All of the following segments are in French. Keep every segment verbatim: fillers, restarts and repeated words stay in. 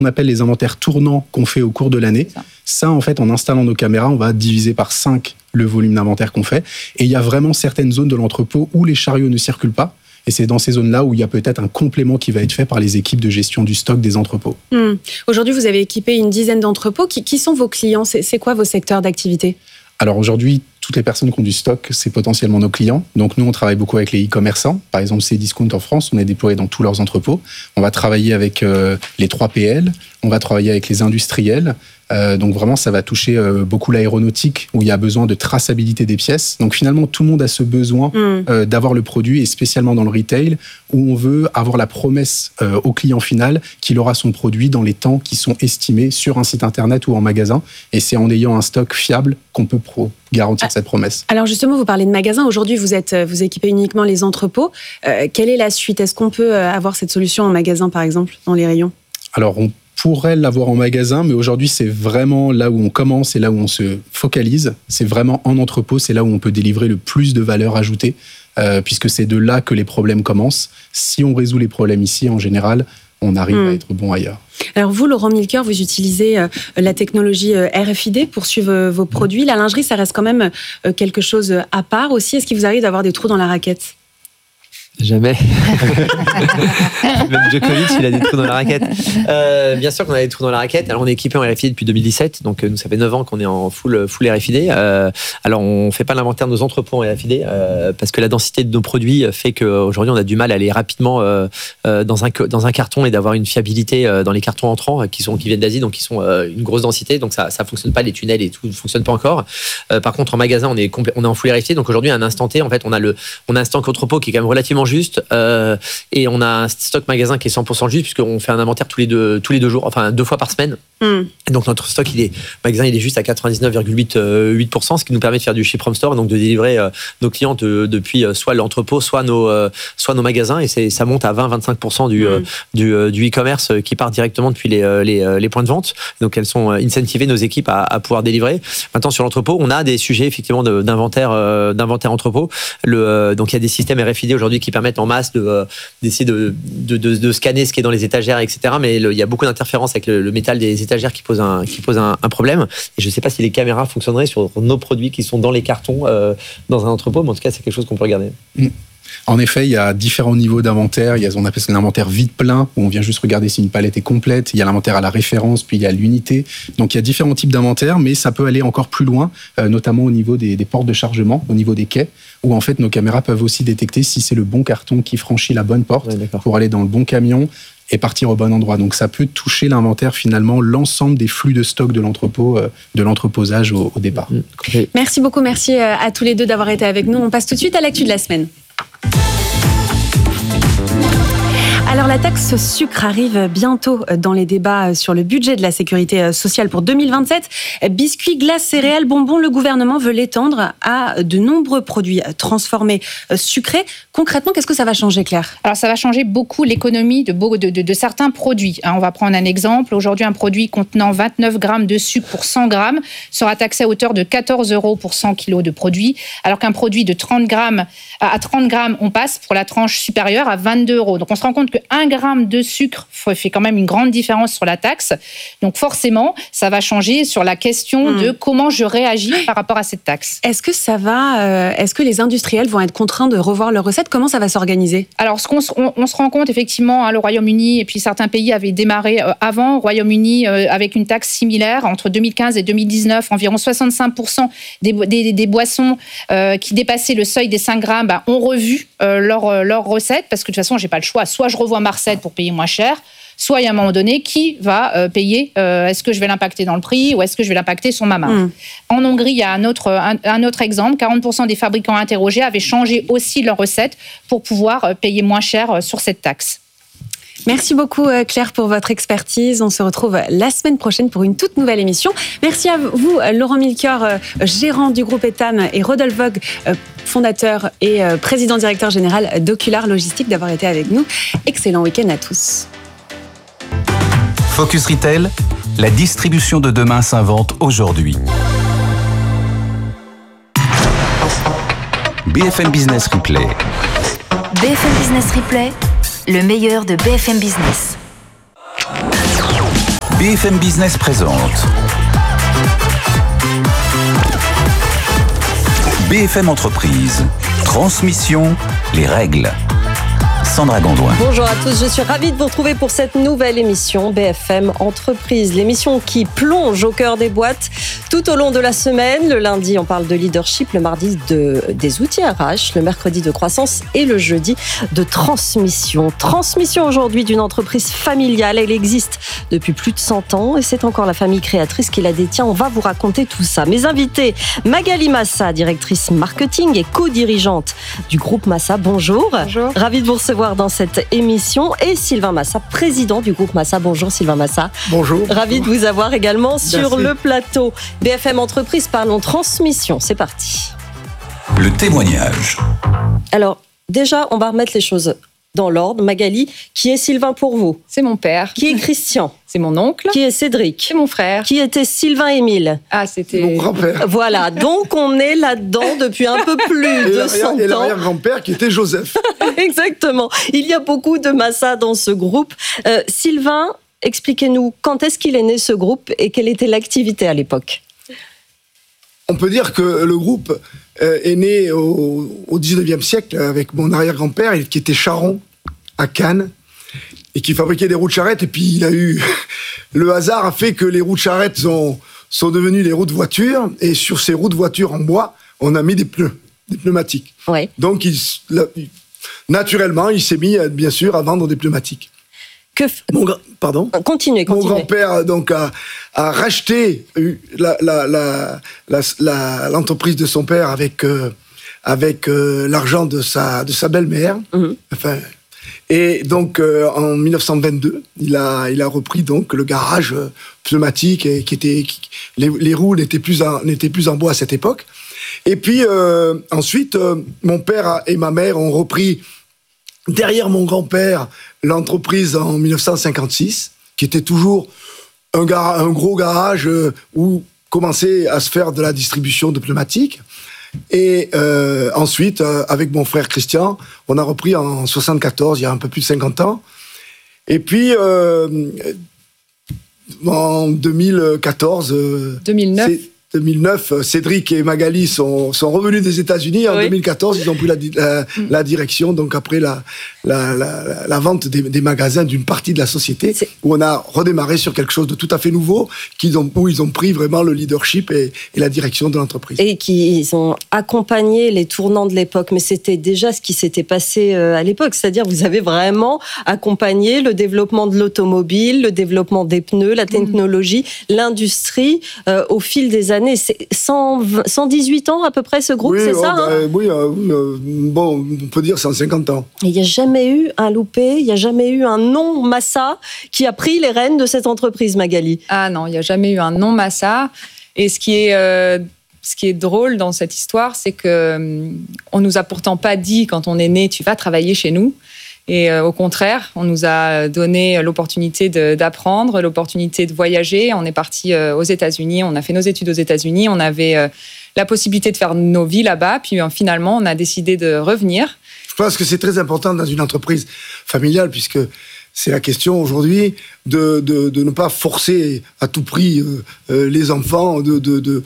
On appelle les inventaires tournants qu'on fait au cours de l'année. Ça. ça, en fait, en installant nos caméras, on va diviser par cinq le volume d'inventaire qu'on fait. Et il y a vraiment certaines zones de l'entrepôt où les chariots ne circulent pas. Et c'est dans ces zones-là où il y a peut-être un complément qui va être fait par les équipes de gestion du stock des entrepôts. Mmh. Aujourd'hui, vous avez équipé une dizaine d'entrepôts. Qui, qui sont vos clients ? c'est, c'est quoi vos secteurs d'activité ? Alors aujourd'hui, toutes les personnes qui ont du stock, c'est potentiellement nos clients. Donc nous, on travaille beaucoup avec les e-commerçants. Par exemple, Cdiscount en France, on est déployé dans tous leurs entrepôts. On va travailler avec euh, les trois P L, on va travailler avec les industriels. Euh, donc vraiment, ça va toucher euh, beaucoup l'aéronautique, où il y a besoin de traçabilité des pièces. Donc finalement, tout le monde a ce besoin mmh. euh, d'avoir le produit, et spécialement dans le retail, où on veut avoir la promesse euh, au client final qu'il aura son produit dans les temps qui sont estimés sur un site internet ou en magasin. Et c'est en ayant un stock fiable qu'on peut pro- garantir ah, cette promesse. Alors justement, vous parlez de magasins. Aujourd'hui, vous êtes, vous équipez uniquement les entrepôts. Euh, quelle est la suite ? Est-ce qu'on peut avoir cette solution en magasin, par exemple, dans les rayons ? Alors, on pourrait l'avoir en magasin, mais aujourd'hui, c'est vraiment là où on commence et là où on se focalise. C'est vraiment en entrepôt, c'est là où on peut délivrer le plus de valeur ajoutée, euh, puisque c'est de là que les problèmes commencent. Si on résout les problèmes ici, en général, on arrive mmh. à être bon ailleurs. Alors vous, Laurent Milker, vous utilisez euh, la technologie euh, R F I D pour suivre euh, vos produits. La lingerie, ça reste quand même euh, quelque chose à part aussi. Est-ce qu'il vous arrive d'avoir des trous dans la raquette ? Jamais. Même Djokovic, il a des trous dans la raquette. Euh, bien sûr qu'on a des trous dans la raquette. Alors, on est équipé en R F I D depuis deux mille dix-sept. Donc, nous, ça fait neuf ans qu'on est en full, full R F I D. Euh, alors, on ne fait pas l'inventaire de nos entrepôts en R F I D euh, parce que la densité de nos produits fait qu'aujourd'hui, on a du mal à aller rapidement euh, dans, un, dans un carton et d'avoir une fiabilité euh, dans les cartons entrants qui, sont, qui viennent d'Asie, donc qui sont euh, une grosse densité. Donc, ça ne fonctionne pas. Les tunnels et tout ne fonctionnent pas encore. Euh, par contre, en magasin, on est, compl- on est en full R F I D. Donc, aujourd'hui, à un instant T, en fait, on a, le, on a un stock entrepôt qui est quand même relativement juste euh, et on a un stock magasin qui est cent pour cent juste puisqu'on fait un inventaire tous les deux, tous les deux jours, enfin deux fois par semaine. Mm. Et donc notre stock, il est, magasin, il est juste à quatre-vingt-dix-neuf virgule huit pour cent, ce qui nous permet de faire du ship from store, donc de délivrer euh, nos clients de, depuis euh, soit l'entrepôt, soit nos, euh, soit nos magasins, et c'est, ça monte à vingt à vingt-cinq pour cent du, mm. euh, du, euh, du e-commerce qui part directement depuis les, euh, les, euh, les points de vente. Donc elles sont incentivées, nos équipes, à, à pouvoir délivrer. Maintenant sur l'entrepôt, on a des sujets effectivement de, d'inventaire, euh, d'inventaire entrepôt. Le, euh, donc il y a des systèmes R F I D aujourd'hui qui permettent en masse de, euh, d'essayer de, de, de, de scanner ce qui est dans les étagères, et cetera. Mais le, il y a beaucoup d'interférences avec le, le métal des étagères qui pose un, qui pose un, un problème. Et je ne sais pas si les caméras fonctionneraient sur nos produits qui sont dans les cartons euh, dans un entrepôt, mais en tout cas c'est quelque chose qu'on peut regarder. Mmh. En effet, il y a différents niveaux d'inventaire. Il y a, on appelle ça l'inventaire vide-plein, où on vient juste regarder si une palette est complète. Il y a l'inventaire à la référence, puis il y a l'unité. Donc il y a différents types d'inventaire, mais ça peut aller encore plus loin, euh, notamment au niveau des, des portes de chargement, au niveau des quais, où en fait nos caméras peuvent aussi détecter si c'est le bon carton qui franchit la bonne porte ouais, pour aller dans le bon camion et partir au bon endroit. Donc ça peut toucher l'inventaire, finalement, l'ensemble des flux de stock de l'entrepôt, euh, de l'entreposage au, au départ. Mmh. Merci beaucoup, merci à tous les deux d'avoir été avec nous. On passe tout de suite à l'actu de la semaine. Alors la taxe sucre arrive bientôt dans les débats sur le budget de la sécurité sociale pour deux mille vingt-sept. Biscuits, glaces, céréales, bonbons, le gouvernement veut l'étendre à de nombreux produits transformés sucrés. Concrètement, qu'est-ce que ça va changer, Claire ? Alors ça va changer beaucoup l'économie de, de, de, de certains produits. On va prendre un exemple. Aujourd'hui, un produit contenant vingt-neuf grammes de sucre pour cent grammes sera taxé à hauteur de quatorze euros pour cent kilos de produit, alors qu'un produit de trente grammes à trente grammes, on passe pour la tranche supérieure à vingt-deux euros. Donc on se rend compte que un gramme de sucre fait quand même une grande différence sur la taxe. Donc forcément, ça va changer sur la question mmh. de comment je réagis par rapport à cette taxe. Est-ce que ça va, euh, est-ce que les industriels vont être contraints de revoir leurs recettes ? Comment ça va s'organiser ? Alors, ce qu'on on, on se rend compte effectivement, hein, le Royaume-Uni et puis certains pays avaient démarré euh, avant. Royaume-Uni euh, avec une taxe similaire entre deux mille quinze et deux mille dix-neuf, environ soixante-cinq pour cent des, des, des boissons euh, qui dépassaient le seuil des cinq grammes bah, ont revu euh, leur, leur recette, parce que de toute façon, j'ai pas le choix. Soit je revois ma recette pour payer moins cher, soit il y a un moment donné, qui va euh, payer euh, ? Est-ce que je vais l'impacter dans le prix ou est-ce que je vais l'impacter sur ma marge ? mmh. En Hongrie, il y a un autre, un, un autre exemple. quarante pour cent des fabricants interrogés avaient changé aussi leur recette pour pouvoir euh, payer moins cher euh, sur cette taxe. Merci beaucoup Claire pour votre expertise. On se retrouve la semaine prochaine pour une toute nouvelle émission. Merci à vous Laurent Milker, gérant du groupe Etam, et Rodolphe Vogt, fondateur et président directeur général d'Ocular Logistique, d'avoir été avec nous. Excellent week-end à tous. Focus Retail, la distribution de demain s'invente aujourd'hui. B F M Business Replay. B F M Business Replay, le meilleur de B F M Business. B F M Business présente B F M Entreprise. Transmission, les règles. Sandra Gondouin. Bonjour à tous, je suis ravie de vous retrouver pour cette nouvelle émission B F M Entreprise. L'émission qui plonge au cœur des boîtes tout au long de la semaine. Le lundi, on parle de leadership, le mardi de, des outils R H, le mercredi de croissance et le jeudi de transmission. Transmission aujourd'hui d'une entreprise familiale. Elle existe depuis plus de cent ans et c'est encore la famille créatrice qui la détient. On va vous raconter tout ça. Mes invités, Magali Massa, directrice marketing et co-dirigeante du groupe Massa. Bonjour. Bonjour. Ravie de vous recevoir dans cette émission, et Sylvain Massa, président du groupe Massa. Bonjour Sylvain Massa. Bonjour. Ravi de vous avoir également Merci. sur le plateau. B F M Entreprise, parlons transmission. C'est parti. Le témoignage. Alors, déjà, on va remettre les choses dans l'ordre. Magali, qui est Sylvain pour vous? C'est mon père. Qui est Christian? C'est mon oncle. Qui est Cédric? C'est mon frère. Qui était Sylvain Émile? Ah, c'était... Mon grand-père. Voilà, donc on est là-dedans depuis un peu plus Et de l'arrière- cent et ans. l'arrière-grand-père qui était Joseph. Exactement. Il y a beaucoup de Massa dans ce groupe. Euh, Sylvain, expliquez-nous quand est-ce qu'il est né ce groupe et quelle était l'activité à l'époque? On peut dire que le groupe euh, est né au, au dix-neuvième siècle avec mon arrière-grand-père qui était charron à Cannes et qui fabriquait des roues de charrette. Et puis il a eu... Le hasard a fait que les roues de charrette sont, sont devenues les roues de voiture. Et sur ces roues de voiture en bois, on a mis des pneus, des pneumatiques. Ouais. Donc il, la- naturellement, il s'est mis, bien sûr, à vendre des pneumatiques. Que f- Mon gra- Pardon Continuez, Mon continuez. grand-père donc a, a racheté euh, la- la- la- la- la- l'entreprise de son père avec euh, avec euh, l'argent de sa de sa belle-mère. Mhm. Enfin, et donc euh, en mille neuf cent vingt-deux, il a il a repris donc le garage euh, pneumatique et qui était qui- les, les roues n'étaient plus en, n'étaient plus en bois à cette époque. Et puis euh, ensuite, euh, mon père et ma mère ont repris derrière mon grand-père l'entreprise en mille neuf cent cinquante-six, qui était toujours un, gar- un gros garage euh, où commençait à se faire de la distribution de pneumatiques. Et euh, ensuite, euh, avec mon frère Christian, on a repris en soixante-quatorze, il y a un peu plus de cinquante ans. Et puis, euh, en deux mille quatorze... euh, deux mille neuf. c'est- deux mille neuf, Cédric et Magali sont, sont revenus des États-Unis. En Oui. deux mille quatorze, ils ont pris la, di- la, la direction, donc après la, la, la, la vente des, des magasins d'une partie de la société, C'est- où on a redémarré sur quelque chose de tout à fait nouveau, qu'ils ont, où ils ont pris vraiment le leadership et, et la direction de l'entreprise. Et qui ils ont accompagné les tournants de l'époque, mais c'était déjà ce qui s'était passé euh, à l'époque, c'est-à-dire vous avez vraiment accompagné le développement de l'automobile, le développement des pneus, la technologie, l'industrie euh, au fil des années. C'est cent vingt cent dix-huit ans à peu près ce groupe, oui, c'est oh, ça bah, hein oui, euh, oui, euh, bon, on peut dire cent cinquante ans. Et il n'y a jamais eu un loupé, il n'y a jamais eu un non Massa qui a pris les rênes de cette entreprise, Magali. Ah non, il n'y a jamais eu un non Massa. Et ce qui est... euh, Ce qui est drôle dans cette histoire, c'est que hum, on nous a pourtant pas dit quand on est né, tu vas travailler chez nous. Et euh, au contraire, on nous a donné l'opportunité de- d'apprendre, l'opportunité de voyager. On est parti euh, aux États-Unis, on a fait nos études aux États-Unis, on avait euh, la possibilité de faire nos vies là-bas. Puis euh, finalement, on a décidé de revenir. Je pense que c'est très important dans une entreprise familiale, puisque c'est la question aujourd'hui de, de, de ne pas forcer à tout prix euh, euh, les enfants de, de, de,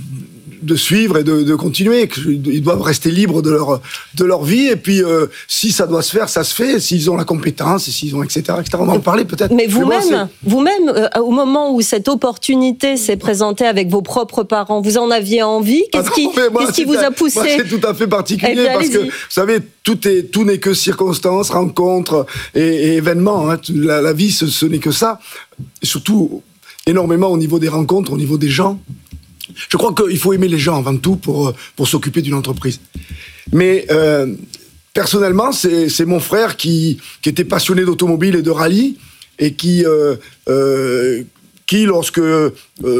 de suivre et de, de continuer. Ils doivent rester libres de leur, de leur vie. Et puis, euh, si ça doit se faire, ça se fait. S'ils ont la compétence, et s'ils ont, et cetera, et cetera. On va en parler peut-être. Mais bon, vous-même, c'est- vous-même, euh, au moment où cette opportunité s'est présentée avec vos propres parents, vous en aviez envie? Qu'est-ce Ah qui, non, mais moi, qu'est-ce qui c'est vous un- a poussé? moi, c'est tout à fait particulier Eh bien, parce que, allez-y. vous savez, tout est, tout n'est que circonstances, rencontres et, et événements. Hein. La, la vie, ce, ce n'est que ça. Et surtout, énormément au niveau des rencontres, au niveau des gens. Je crois qu'il faut aimer les gens avant tout pour, pour s'occuper d'une entreprise. Mais euh, personnellement, c'est, c'est mon frère qui, qui était passionné d'automobile et de rallye et qui, euh, euh, qui lorsque euh,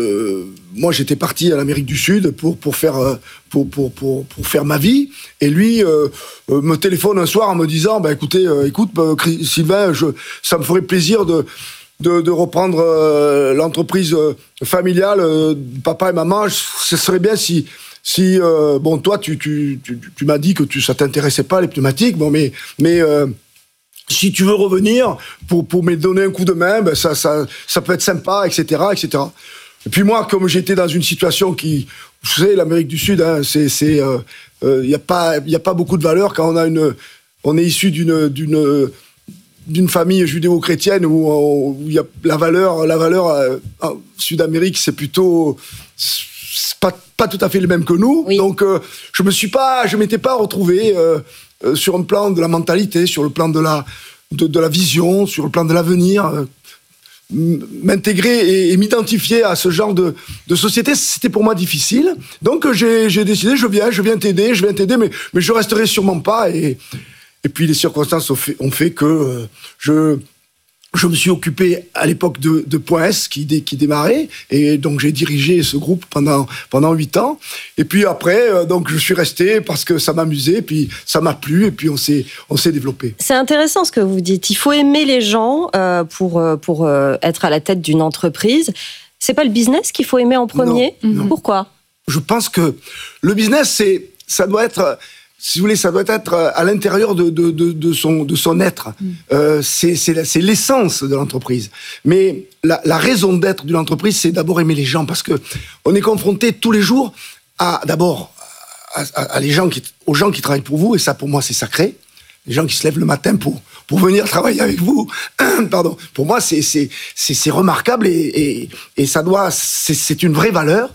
moi j'étais parti à l'Amérique du Sud pour, pour, faire, euh, pour, pour, pour, pour faire ma vie, et lui euh, euh, me téléphone un soir en me disant bah, écoutez, euh, écoute, bah, Sylvain, je, ça me ferait plaisir de. De, de reprendre euh, l'entreprise euh, familiale, euh, papa et maman. Ce serait bien si, si euh, bon, toi, tu, tu, tu, tu m'as dit que tu, ça t'intéressait pas les pneumatiques, bon, mais, mais euh, si tu veux revenir pour, pour me donner un coup de main, ben ça, ça, ça peut être sympa, et cetera, et cetera. Et puis moi, comme j'étais dans une situation qui, vous savez, l'Amérique du Sud, hein, c'est, c'est, il euh, euh, y a pas, il y a pas beaucoup de valeur quand on a une, on est issu d'une, d'une, d'une famille judéo-chrétienne où il y a la valeur, la valeur euh, en Sud-Amérique, c'est plutôt, c'est pas, pas tout à fait le même que nous. Oui. Donc, euh, je me suis pas, je m'étais pas retrouvé euh, euh, sur un plan de la mentalité, sur le plan de la, de, de la vision, sur le plan de l'avenir. Euh, m'intégrer et, et m'identifier à ce genre de, de société, c'était pour moi difficile. Donc j'ai, j'ai décidé, je viens, je viens t'aider, je viens t'aider, mais, mais je resterai sûrement pas. Et, et puis les circonstances ont fait, ont fait que euh, je, je me suis occupé à l'époque de, de Point S qui, dé, qui démarrait, et donc j'ai dirigé ce groupe pendant pendant huit ans. Et puis après, euh, donc je suis resté parce que ça m'amusait, puis ça m'a plu, et puis on s'est on s'est développé. C'est intéressant ce que vous dites. Il faut aimer les gens euh, pour pour euh, être à la tête d'une entreprise. C'est pas le business qu'il faut aimer en premier. Non, non. Pourquoi ? Je pense que le business, c'est ça doit être. Si vous voulez, ça doit être à l'intérieur de, de, de, de, son, de son être. Mmh. Euh, c'est, c'est, c'est l'essence de l'entreprise. Mais la, la raison d'être d'une entreprise, c'est d'abord aimer les gens, parce que on est confronté tous les jours à, d'abord, à, à, à les gens qui, aux gens qui travaillent pour vous, et ça, pour moi, c'est sacré. Les gens qui se lèvent le matin pour, pour venir travailler avec vous. Pardon. Pour moi, c'est, c'est, c'est, c'est remarquable, et, et, et ça doit, c'est, c'est une vraie valeur.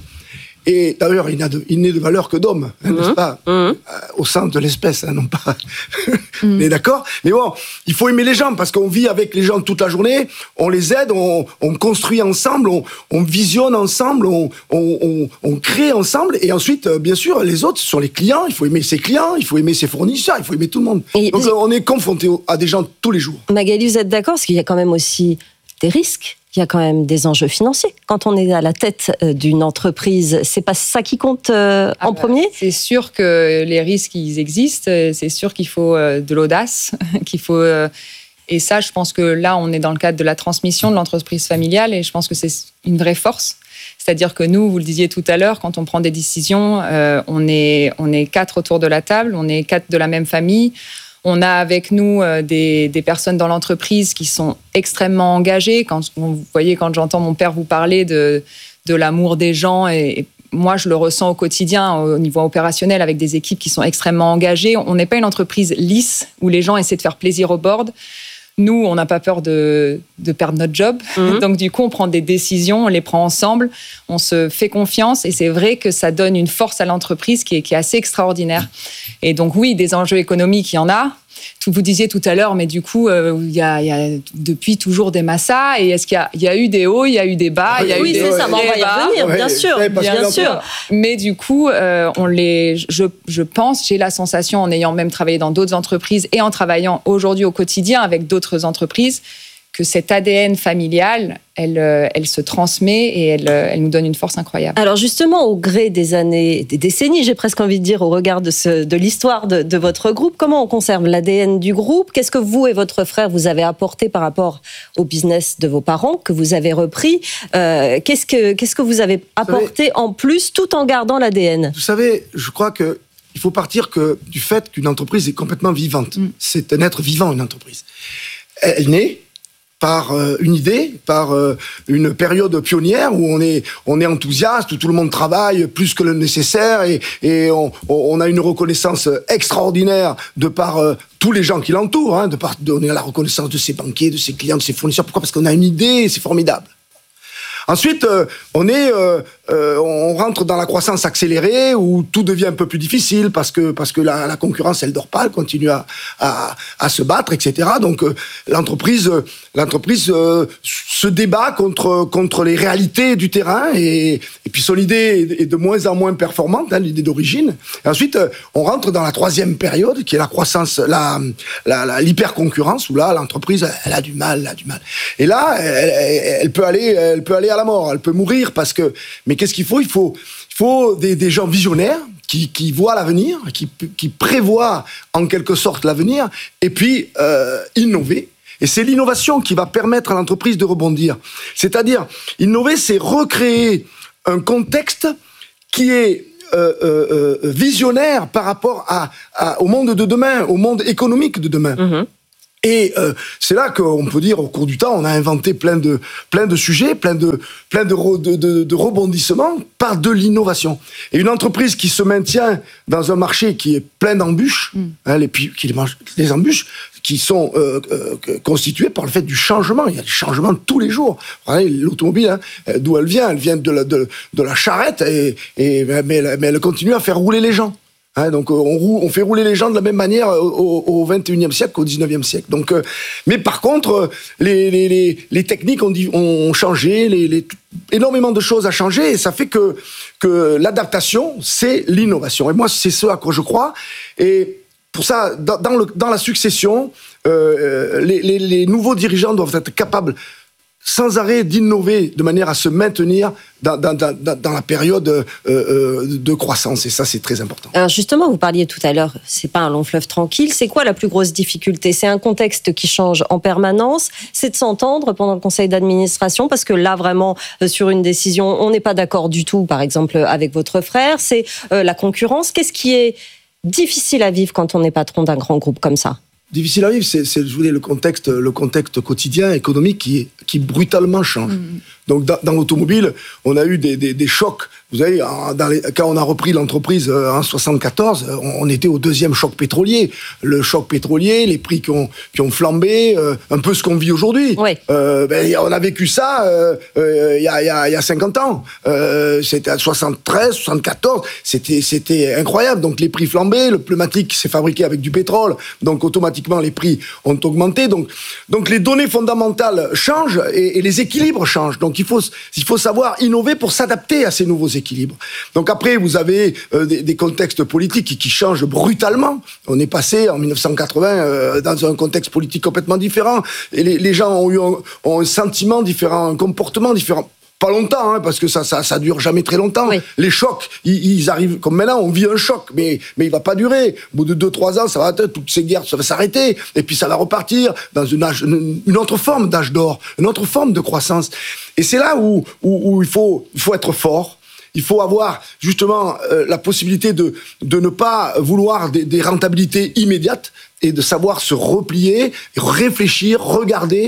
Et d'ailleurs, il, de, il n'est de valeur que d'homme, hein, mmh. n'est-ce pas mmh. euh, au sein de l'espèce, hein, non pas. mmh. Mais d'accord. Mais bon, il faut aimer les gens, parce qu'on vit avec les gens toute la journée, on les aide, on, on construit ensemble, on, on visionne ensemble, on, on, on, on crée ensemble, et ensuite, euh, bien sûr, les autres ce sont les clients. Il faut aimer ses clients, il faut aimer ses fournisseurs, il faut aimer tout le monde. Et donc, on est confronté à des gens tous les jours. Magali, vous êtes d'accord ? Parce qu'il y a quand même aussi des risques. Il y a quand même des enjeux financiers. Quand on est à la tête d'une entreprise, c'est pas ça qui compte euh, ah en bah, premier ? C'est sûr que les risques, ils existent. C'est sûr qu'il faut euh, de l'audace, qu'il faut... Euh, et ça, je pense que là, on est dans le cadre de la transmission de l'entreprise familiale, et je pense que c'est une vraie force. C'est-à-dire que nous, vous le disiez tout à l'heure, quand on prend des décisions, euh, on est, on est quatre autour de la table, on est quatre de la même famille. On a avec nous des, des personnes dans l'entreprise qui sont extrêmement engagées. Quand, vous voyez, quand j'entends mon père vous parler de, de l'amour des gens, et, et moi, je le ressens au quotidien, au niveau opérationnel, avec des équipes qui sont extrêmement engagées. On n'est pas une entreprise lisse où les gens essaient de faire plaisir au board. Nous, on n'a pas peur de, de perdre notre job. Mmh. Donc, du coup, on prend des décisions, on les prend ensemble, on se fait confiance, et c'est vrai que ça donne une force à l'entreprise qui est, qui est assez extraordinaire. Et donc, oui, des enjeux économiques, il y en a. Vous disiez tout à l'heure, mais du coup, euh, il, y a, il y a depuis toujours des massas. Et est-ce qu'il y a, il y a eu des hauts, il y a eu des bas, il y a oui, eu des c'est ça, on va y revenir, bien sûr, bien sûr. Mais du coup, euh, on les, je, je pense, j'ai la sensation, en ayant même travaillé dans d'autres entreprises et en travaillant aujourd'hui au quotidien avec d'autres entreprises, que cet A D N familial, elle, elle se transmet, et elle, elle nous donne une force incroyable. Alors justement, au gré des années, des décennies, j'ai presque envie de dire, au regard de, ce, de l'histoire de, de votre groupe, comment on conserve l'A D N du groupe ? Qu'est-ce que vous et votre frère, vous avez apporté par rapport au business de vos parents, que vous avez repris ? euh, qu'est-ce, que, qu'est-ce que vous avez apporté vous savez, en plus, tout en gardant l'A D N ? Vous savez, je crois que il faut partir que, du fait qu'une entreprise est complètement vivante. Mm. C'est un être vivant, une entreprise. Elle naît par euh, une idée, par euh, une période pionnière où on est, on est enthousiaste, où tout le monde travaille plus que le nécessaire, et, et on, on a une reconnaissance extraordinaire de par euh, tous les gens qui l'entourent, hein, de par, on a la reconnaissance de ses banquiers, de ses clients, de ses fournisseurs. Pourquoi ? Parce qu'on a une idée, et c'est formidable. Ensuite, euh, on est, euh, euh, on rentre dans la croissance accélérée où tout devient un peu plus difficile parce que parce que la, la concurrence, elle dort pas, elle continue à à, à se battre, et cetera. Donc euh, l'entreprise, euh, l'entreprise euh, se débat contre contre les réalités du terrain, et et puis son idée est de moins en moins performante, hein, l'idée d'origine. Et ensuite, euh, on rentre dans la troisième période qui est la croissance, la la, la l'hyper-concurrence, où là l'entreprise, elle a du mal, elle a du mal. Et là, elle, elle, elle peut aller, elle peut aller à la mort, elle peut mourir, parce que, mais qu'est-ce qu'il faut ? Il faut, il faut des, des gens visionnaires qui, qui voient l'avenir, qui, qui prévoient en quelque sorte l'avenir, et puis euh, innover. Et c'est l'innovation qui va permettre à l'entreprise de rebondir. C'est-à-dire, innover, c'est recréer un contexte qui est euh, euh, visionnaire par rapport à, à, au monde de demain, au monde économique de demain. Mmh. Et euh, c'est là qu'on peut dire, au cours du temps, on a inventé plein de, plein de sujets, plein de, plein de, re, de, de, de rebondissements par de l'innovation. Et une entreprise qui se maintient dans un marché qui est plein d'embûches, mmh. hein, les, qui, les embûches qui sont euh, euh, constituées par le fait du changement. Il y a des changements tous les jours. Regardez, l'automobile, hein, d'où elle vient? Elle vient de la, de, de la charrette, et, et, mais, elle, mais elle continue à faire rouler les gens. Hein, donc on, roule, on fait rouler les gens de la même manière au, au vingt et unième siècle qu'au dix-neuvième siècle. Donc, euh, mais par contre, les, les, les, les techniques ont, ont changé, les, les, énormément de choses ont changé, et ça fait que, que l'adaptation, c'est l'innovation. Et moi, c'est ce à quoi je crois. Et pour ça, dans, dans, le, dans la succession, euh, les, les, les nouveaux dirigeants doivent être capables sans arrêt d'innover de manière à se maintenir dans, dans, dans, dans la période euh, euh, de croissance. Et ça, c'est très important. Alors justement, vous parliez tout à l'heure, c'est pas un long fleuve tranquille. C'est quoi la plus grosse difficulté? C'est un contexte qui change en permanence. C'est de s'entendre pendant le conseil d'administration, parce que là, vraiment, euh, sur une décision, on n'est pas d'accord du tout, par exemple, avec votre frère. C'est euh, la concurrence. Qu'est-ce qui est difficile à vivre quand on est patron d'un grand groupe comme ça? Difficile à vivre, c'est, c'est je voulais, le contexte, le contexte quotidien économique qui, qui brutalement change. Mmh. Donc dans, dans l'automobile, on a eu des, des, des chocs. Vous savez, dans les, quand on a repris l'entreprise en soixante-quatorze, on était au deuxième choc pétrolier. Le choc pétrolier, les prix qui ont, qui ont flambé, euh, un peu ce qu'on vit aujourd'hui. Oui. Euh, ben, on a vécu ça euh, euh, il y, a, il y, a, il y a cinquante ans. Euh, c'était à soixante-treize, soixante-quatorze. C'était, c'était incroyable. Donc les prix flambaient, le pneumatique s'est fabriqué avec du pétrole. Donc automatiquement, les prix ont augmenté. Donc, donc les données fondamentales changent et, et les équilibres changent. Donc il faut, il faut savoir innover pour s'adapter à ces nouveaux équilibres. Donc après, vous avez euh, des, des contextes politiques qui, qui changent brutalement. On est passé en dix-neuf cent quatre-vingts euh, dans un contexte politique complètement différent. Et les, les gens ont eu un, ont un sentiment différent, un comportement différent. Pas longtemps, hein, parce que ça, ça, ça dure jamais très longtemps. Oui. Les chocs, ils, ils arrivent comme maintenant. On vit un choc, mais, mais il va pas durer. Au bout de deux, trois ans, ça va, toutes ces guerres, ça va s'arrêter. Et puis ça va repartir dans une, âge, une autre forme d'âge d'or, une autre forme de croissance. Et c'est là où, où, où il faut, il faut être fort. Il faut avoir justement euh, la possibilité de, de ne pas vouloir des, des rentabilités immédiates et de savoir se replier, réfléchir, regarder.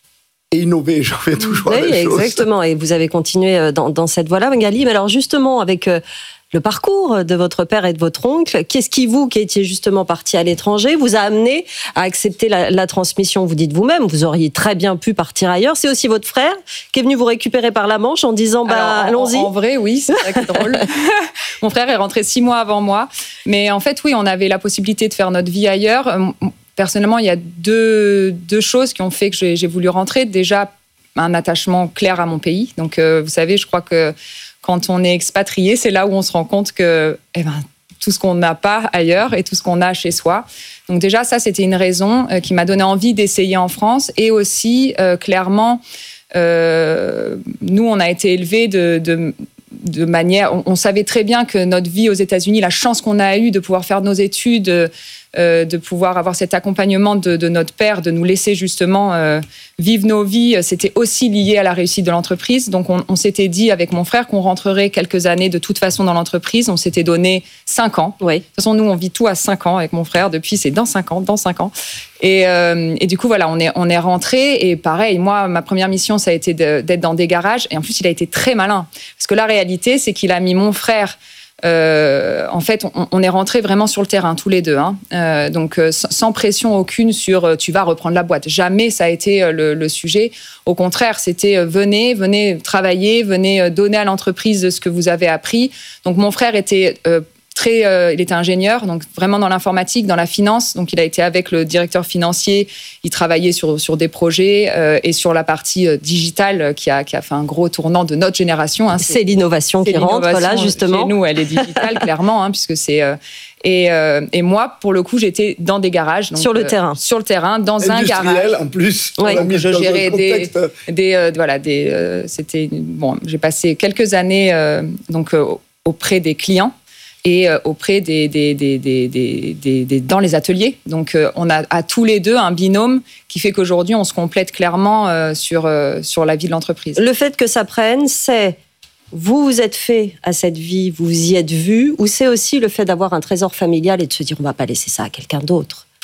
Et innover, j'en fais toujours oui, la même chose. Exactement, et vous avez continué dans, dans cette voie-là, Magali. Mais alors justement, avec euh, le parcours de votre père et de votre oncle, qu'est-ce qui, vous, qui étiez justement parti à l'étranger, vous a amené à accepter la, la transmission? Vous dites vous-même, vous auriez très bien pu partir ailleurs. C'est aussi votre frère qui est venu vous récupérer par la manche en disant, bah, Alors, allons-y. En, en vrai, oui, c'est vrai que c'est drôle. Mon frère est rentré six mois avant moi. Mais en fait, oui, on avait la possibilité de faire notre vie ailleurs. Personnellement, il y a deux, deux choses qui ont fait que j'ai, j'ai voulu rentrer. Déjà, un attachement clair à mon pays. Donc, euh, vous savez, je crois que quand on est expatrié, c'est là où on se rend compte que eh ben, tout ce qu'on n'a pas ailleurs et tout ce qu'on a chez soi. Donc déjà, ça, c'était une raison euh, qui m'a donné envie d'essayer en France. Et aussi, euh, clairement, euh, nous, on a été élevés de... de de manière, on, on savait très bien que notre vie aux États-Unis, la chance qu'on a eue de pouvoir faire nos études, euh, de pouvoir avoir cet accompagnement de, de notre père, de nous laisser justement euh, vivre nos vies, c'était aussi lié à la réussite de l'entreprise. Donc on, on s'était dit avec mon frère qu'on rentrerait quelques années de toute façon dans l'entreprise. On s'était donné cinq ans. Oui. De toute façon, nous, on vit tout à cinq ans avec mon frère. Depuis, c'est dans cinq ans, dans cinq ans. Et, euh, et du coup, voilà, on est, on est rentré. Et pareil, moi, ma première mission, ça a été de, d'être dans des garages. Et en plus, il a été très malin. Parce que la réalité, c'est qu'il a mis mon frère... Euh, en fait, on, on est rentré vraiment sur le terrain, tous les deux. Hein. Euh, donc, euh, sans pression aucune sur euh, tu vas reprendre la boîte. Jamais ça a été euh, le, le sujet. Au contraire, c'était euh, venez, venez travailler, venez euh, donner à l'entreprise ce que vous avez appris. Donc, mon frère était... Euh, Très, euh, il était ingénieur, donc vraiment dans l'informatique, dans la finance. Donc, il a été avec le directeur financier. Il travaillait sur, sur des projets euh, et sur la partie euh, digitale qui a, qui a fait un gros tournant de notre génération. Hein. C'est, c'est l'innovation c'est qui l'innovation rentre là, justement. Chez nous, elle est digitale, clairement, hein, puisque c'est... Euh, et, euh, et moi, pour le coup, j'étais dans des garages. Donc, sur le euh, terrain. Sur le terrain, dans un garage. en plus. Ouais. Donc, je gérais des... des euh, voilà, des... Euh, c'était... Bon, j'ai passé quelques années euh, donc, euh, auprès des clients. Et auprès des, des, des, des, des, des, des dans les ateliers. Donc, euh, on a à tous les deux un binôme qui fait qu'aujourd'hui, on se complète clairement euh, sur, euh, sur la vie de l'entreprise. Le fait que ça prenne, c'est vous vous êtes fait à cette vie, vous y êtes vu, ou c'est aussi le fait d'avoir un trésor familial et de se dire on ne va pas laisser ça à quelqu'un d'autre?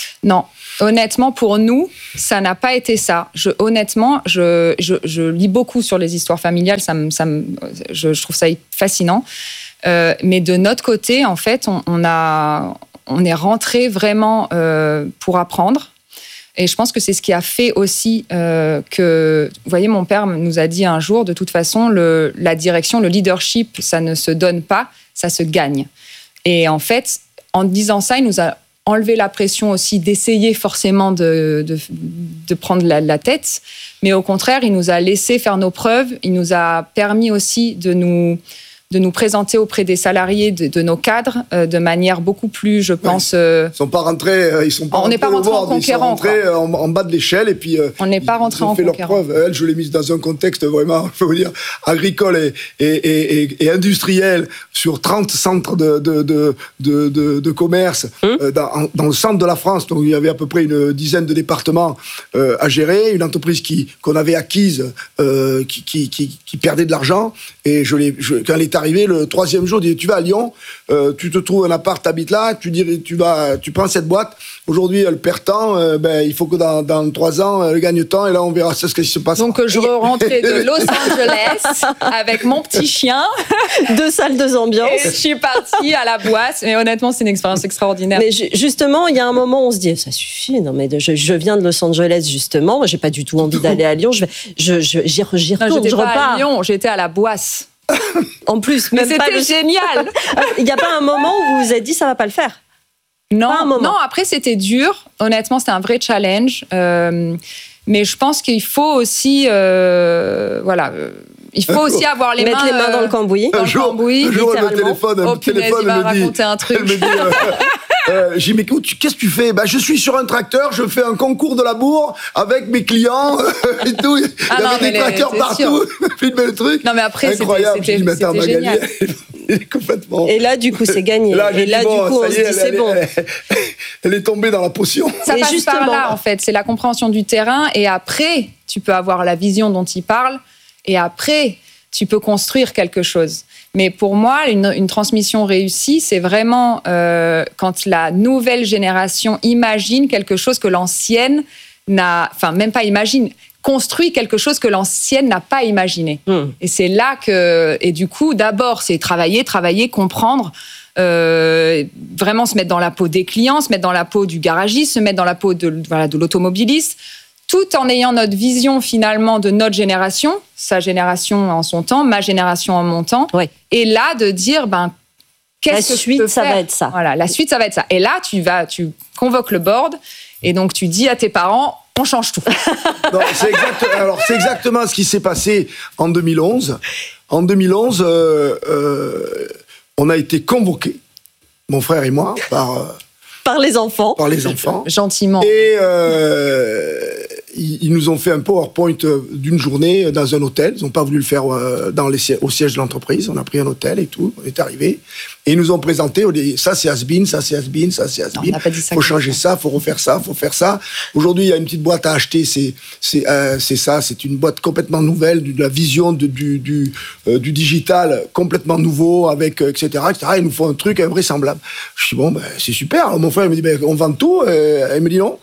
Non, honnêtement, pour nous, ça n'a pas été ça. Je, honnêtement, je, je, je lis beaucoup sur les histoires familiales, ça me, ça me, je, je trouve ça fascinant. Euh, mais de notre côté, en fait, on, on, a, on est rentré vraiment euh, pour apprendre. Et je pense que c'est ce qui a fait aussi euh, que, vous voyez, mon père nous a dit un jour, de toute façon, le, la direction, le leadership, ça ne se donne pas, ça se gagne. Et en fait, en disant ça, il nous a enlevé la pression aussi d'essayer forcément de, de, de prendre la, la tête. Mais au contraire, il nous a laissé faire nos preuves. Il nous a permis aussi de nous, de nous présenter auprès des salariés, de, de nos cadres, euh, de manière beaucoup plus, je pense... Euh, ils sont pas rentrés, ils sont pas on n'est pas rentrés en conquérant. Ils sont rentrés en, en bas de l'échelle et puis... Euh, on n'est pas rentrés en conquérant. Ils ont fait leurs preuves. Elle, je l'ai mise dans un contexte vraiment, je veux dire, agricole et, et, et, et, et industriel, sur trente centres de, de, de, de, de, de commerce hum. euh, dans, dans le centre de la France. Donc il y avait à peu près une dizaine de départements euh, à gérer. Une entreprise qui, qu'on avait acquise, euh, qui, qui, qui, qui perdait de l'argent. Et je l'ai, je, quand elle est arrivé le troisième jour, dit, tu vas à Lyon, euh, tu te trouves un appart, t'habites là, tu dis, tu vas, tu prends cette boîte. Aujourd'hui, elle perd tant, euh, ben il faut que dans, dans trois ans, elle gagne tant, et là on verra ce qui se passe. Donc je rentrais de Los Angeles avec mon petit chien, deux salles, deux ambiances. Et je suis partie à la boîte. Mais honnêtement, c'est une expérience extraordinaire. Mais justement, il y a un moment où on se dit, ça suffit. Non mais je, je viens de Los Angeles justement, moi j'ai pas du tout envie d'aller à Lyon. Je, vais, je, je j'y, j'y retourne, non, j'étais je pas repars. à Lyon, j'étais à la Boisse. En plus, mais même c'était pas le... génial. Il n'y a pas un moment où vous vous êtes dit ça va pas le faire? Non, non. Après c'était dur. Honnêtement, c'était un vrai challenge. Euh, mais je pense qu'il faut aussi, euh, voilà. Euh, Il faut aussi avoir les Mettre mains, les mains dans le cambouis. Dans un le jour, cambouis, un jour, le téléphone, oh, le punaise, téléphone il va me dit, raconter un truc. Elle me dit, euh, euh, j'ai dit, mais écoute, qu'est-ce que tu fais? Bah, je suis sur un tracteur, je fais un concours de labour avec mes clients et tout. Il ah y non, avait des tracteurs partout. Filmer le truc. Non, mais après, incroyable. c'était, c'était, c'était, c'était génial. Elle est complètement... Et là, du coup, c'est gagné. Là, et là, dit, bon, du coup, on y se est, dit, c'est elle, bon. Elle, elle, elle est tombée dans la potion. Ça et passe justement, par là, en fait. C'est la compréhension du terrain. Et après, tu peux avoir la vision dont il parle. Et après, tu peux construire quelque chose. Mais pour moi, une, une transmission réussie, c'est vraiment euh, quand la nouvelle génération imagine quelque chose que l'ancienne n'a... Enfin, même pas imagine... construit quelque chose que l'ancienne n'a pas imaginé. Mmh. Et c'est là que... Et du coup, d'abord, c'est travailler, travailler, comprendre, euh, vraiment se mettre dans la peau des clients, se mettre dans la peau du garagiste, se mettre dans la peau de, voilà, de l'automobiliste, tout en ayant notre vision, finalement, de notre génération, sa génération en son temps, ma génération en mon temps. Ouais. Et là, de dire, ben, qu'est-ce la que suite, je peux ça faire? va être ça. Voilà, la suite, ça va être ça. Et là, tu vas, tu convoques le board, et donc tu dis à tes parents, on change tout. Non, c'est, exact, alors, c'est exactement ce qui s'est passé en deux mille onze. En deux mille onze, euh, euh, on a été convoqués, mon frère et moi, par... Euh, par les enfants. Par les enfants. Gentiment. Et euh, ils, ils nous ont fait un PowerPoint d'une journée dans un hôtel. Ils n'ont pas voulu le faire dans les, au siège de l'entreprise. On a pris un hôtel et tout. On est arrivé. Et ils nous ont présenté, ça c'est has-been, ça c'est has-been, ça c'est has-been. Il faut changer ça, il faut refaire ça, il faut faire ça. Aujourd'hui, il y a une petite boîte à acheter, c'est, c'est, euh, c'est ça, c'est une boîte complètement nouvelle, de la vision de, du, du, euh, du digital complètement nouveau, avec, euh, et cetera, et cetera. Ils nous font un truc invraisemblable. Je dis, bon, ben, c'est super. Alors, mon frère il me dit, ben, on vend tout. Euh, il me dit, non.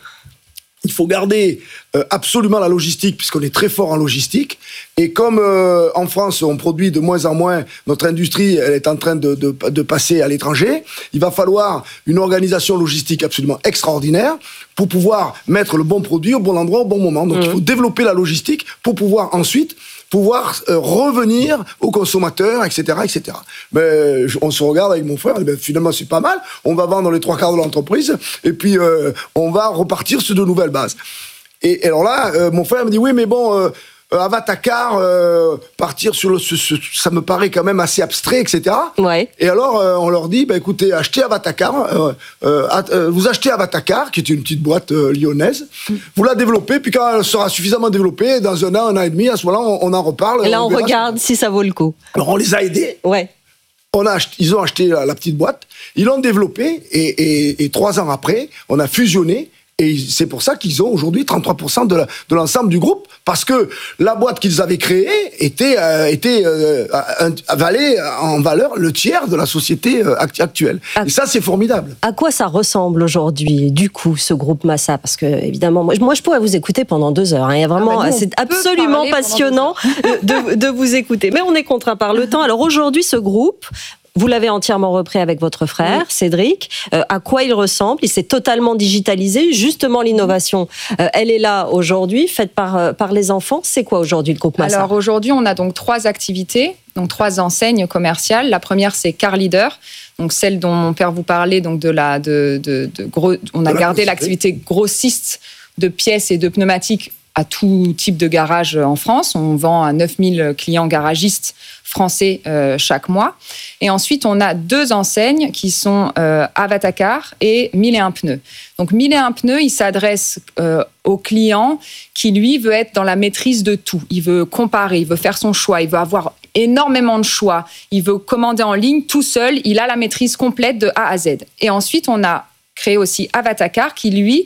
Il faut garder euh, absolument la logistique, puisqu'on est très fort en logistique. Et comme euh, en France, on produit de moins en moins, notre industrie elle est en train de, de, de passer à l'étranger, il va falloir une organisation logistique absolument extraordinaire pour pouvoir mettre le bon produit au bon endroit, au bon moment. Donc mmh. il faut développer la logistique pour pouvoir ensuite pouvoir euh, revenir aux consommateurs, et cetera, et cetera. Mais on se regarde avec mon frère, et ben, finalement c'est pas mal, on va vendre les trois quarts de l'entreprise, et puis euh, on va repartir sur de nouvelles bases. Et, et alors là, euh, mon frère me dit, oui, mais bon, euh, Avatacar, euh, partir sur le... Ce, ce, ça me paraît quand même assez abstrait, et cetera. Ouais. Et alors, euh, on leur dit, bah, écoutez, achetez Avatacar, euh, euh, vous achetez Avatacar, qui est une petite boîte euh, lyonnaise, vous la développez, puis quand elle sera suffisamment développée, dans un an, un an et demi, à ce moment-là, on, on en reparle. Et là, on, on regarde si ça vaut le coup. Alors, on les a aidés. Ouais. On a acheté, ils ont acheté la, la petite boîte, ils l'ont développée, et, et, et trois ans après, on a fusionné, Et c'est pour ça qu'ils ont aujourd'hui trente-trois pour cent de, la, de l'ensemble du groupe, parce que la boîte qu'ils avaient créée était, euh, était euh, valait en valeur le tiers de la société euh, actuelle. À, et ça, c'est formidable. À quoi ça ressemble aujourd'hui, du coup, ce groupe Massa? Parce que, évidemment, moi, moi, je pourrais vous écouter pendant deux heures. Hein. Il y a vraiment, ah bah nous, c'est absolument passionnant de, de vous écouter. Mais on est contraint par le temps. Alors aujourd'hui, ce groupe, vous l'avez entièrement repris avec votre frère, oui. Cédric. Euh, à quoi il ressemble? Il s'est totalement digitalisé. Justement, l'innovation, euh, elle est là aujourd'hui, faite par, euh, par les enfants. C'est quoi aujourd'hui le groupe Massa? Alors aujourd'hui, on a donc trois activités, donc trois enseignes commerciales. La première, c'est Car Leader, donc celle dont mon père vous parlait, donc de la, de, de, de gros, on a gardé l'activité grossiste de pièces et de pneumatiques à tout type de garage en France. On vend à neuf mille clients garagistes français euh, chaque mois. Et ensuite, on a deux enseignes qui sont euh, Avatacar et mille et un pneus. Donc, mille et un pneus, il s'adresse euh, au client qui, lui, veut être dans la maîtrise de tout. Il veut comparer, il veut faire son choix, il veut avoir énormément de choix. Il veut commander en ligne tout seul. Il a la maîtrise complète de A à Z. Et ensuite, on a créé aussi Avatacar qui, lui,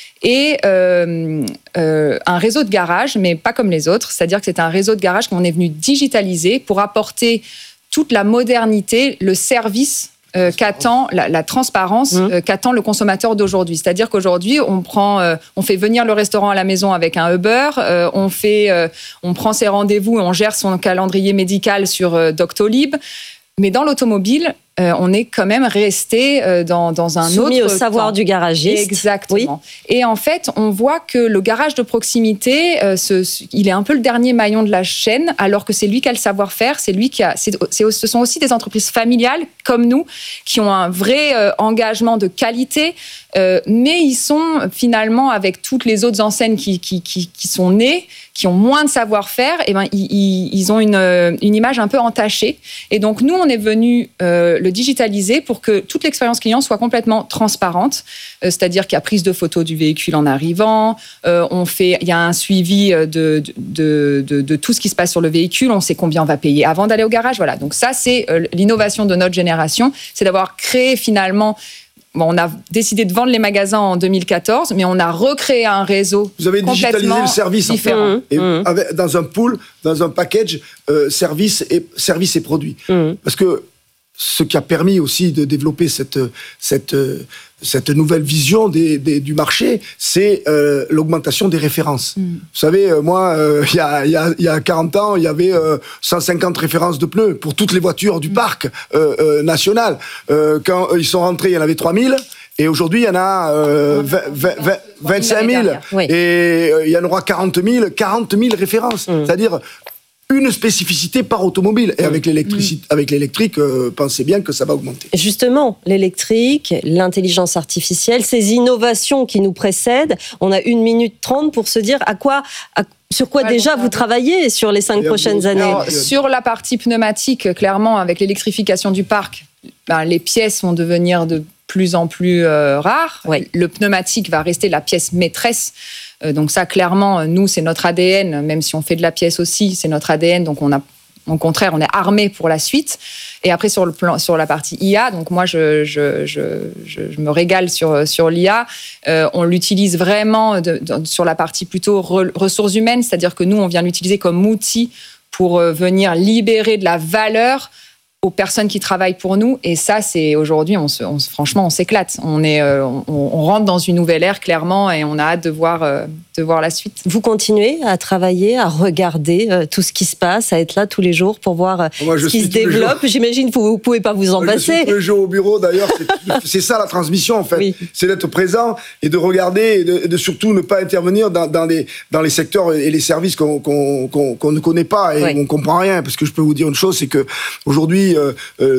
et euh, euh, un réseau de garages, mais pas comme les autres. C'est-à-dire que c'est un réseau de garages qu'on est venu digitaliser pour apporter toute la modernité, le service euh, qu'attend, la, la transparence mmh. euh, qu'attend le consommateur d'aujourd'hui. C'est-à-dire qu'aujourd'hui, on prend, euh, on fait venir le restaurant à la maison avec un Uber, euh, on fait, euh, on prend ses rendez-vous, on gère son calendrier médical sur euh, Doctolib. Mais dans l'automobile, euh, on est quand même resté euh, dans, dans un Soumis autre... Soumis au savoir temps. du garagiste. Exactement. Oui. Et en fait, on voit que le garage de proximité, euh, ce, il est un peu le dernier maillon de la chaîne, alors que c'est lui qui a le savoir-faire, c'est lui qui a... C'est, c'est, ce sont aussi des entreprises familiales, comme nous, qui ont un vrai euh, engagement de qualité, euh, mais ils sont finalement, avec toutes les autres enseignes qui, qui, qui, qui sont nées, qui ont moins de savoir-faire, et ben, ils, ils ont une, une image un peu entachée. Et donc, nous, on est venu euh, le digitaliser pour que toute l'expérience client soit complètement transparente. Euh, c'est-à-dire qu'il y a prise de photos du véhicule en arrivant, euh, on fait, il y a un suivi de, de, de, de, de tout ce qui se passe sur le véhicule, on sait combien on va payer avant d'aller au garage. Voilà. Donc ça, c'est euh, l'innovation de notre génération, c'est d'avoir créé finalement... Bon, on a décidé de vendre les magasins en deux mille quatorze, mais on a recréé un réseau. Vous avez digitalisé le service différent. En fait, et mmh. avec, dans un pool, dans un package, euh, service et service et produits. Mmh. Parce que ce qui a permis aussi de développer cette cette cette nouvelle vision des, des, du marché, c'est euh, l'augmentation des références. Mmh. Vous savez, euh, moi, euh, il y a il y a il y a quarante ans, il y avait euh, cent cinquante références de pneus pour toutes les voitures du mmh. parc euh, euh, national. Euh, quand ils sont rentrés, il y en avait trois mille. Et aujourd'hui, il y en a euh, vingt-cinq mille. Oui. Et euh, il y en aura quarante mille, quarante mille références. Mmh. C'est-à-dire une spécificité par automobile. Et avec l'électricité, mmh. avec l'électrique, euh, pensez bien que ça va augmenter. Justement, l'électrique, l'intelligence artificielle, ces innovations qui nous précèdent, on a une minute trente pour se dire à quoi... À Sur quoi ouais, déjà vous travaillez sur les cinq prochaines années? Alors, sur la partie pneumatique, clairement, avec l'électrification du parc, ben, les pièces vont devenir de plus en plus euh, rares. Ouais. Le pneumatique va rester la pièce maîtresse. Euh, donc ça, clairement, nous, c'est notre A D N, même si on fait de la pièce aussi, c'est notre A D N. Donc on a, au contraire, on est armé pour la suite. Et après, sur, le plan, sur la partie I A, donc moi, je, je, je, je, je me régale sur, sur l'I A. Euh, on l'utilise vraiment de, de, sur la partie plutôt re, ressources humaines, c'est-à-dire que nous, on vient l'utiliser comme outil pour euh, venir libérer de la valeur aux personnes qui travaillent pour nous. Et ça, c'est aujourd'hui, on se, on, franchement, on s'éclate. On, est, euh, on, on rentre dans une nouvelle ère, clairement, et on a hâte de voir, euh, de voir la suite. Vous continuez à travailler, à regarder euh, tout ce qui se passe, à être là tous les jours pour voir euh, Moi, ce qui se développe. J'imagine que vous ne pouvez pas vous en passer. Je suis tous les jours au bureau, d'ailleurs. C'est, c'est ça la transmission, en fait. Oui. C'est d'être présent et de regarder et de, et de surtout ne pas intervenir dans, dans, les, dans les secteurs et les services qu'on, qu'on, qu'on, qu'on ne connaît pas et oui. on ne comprend rien. Parce que je peux vous dire une chose, c'est qu'aujourd'hui, Euh, euh,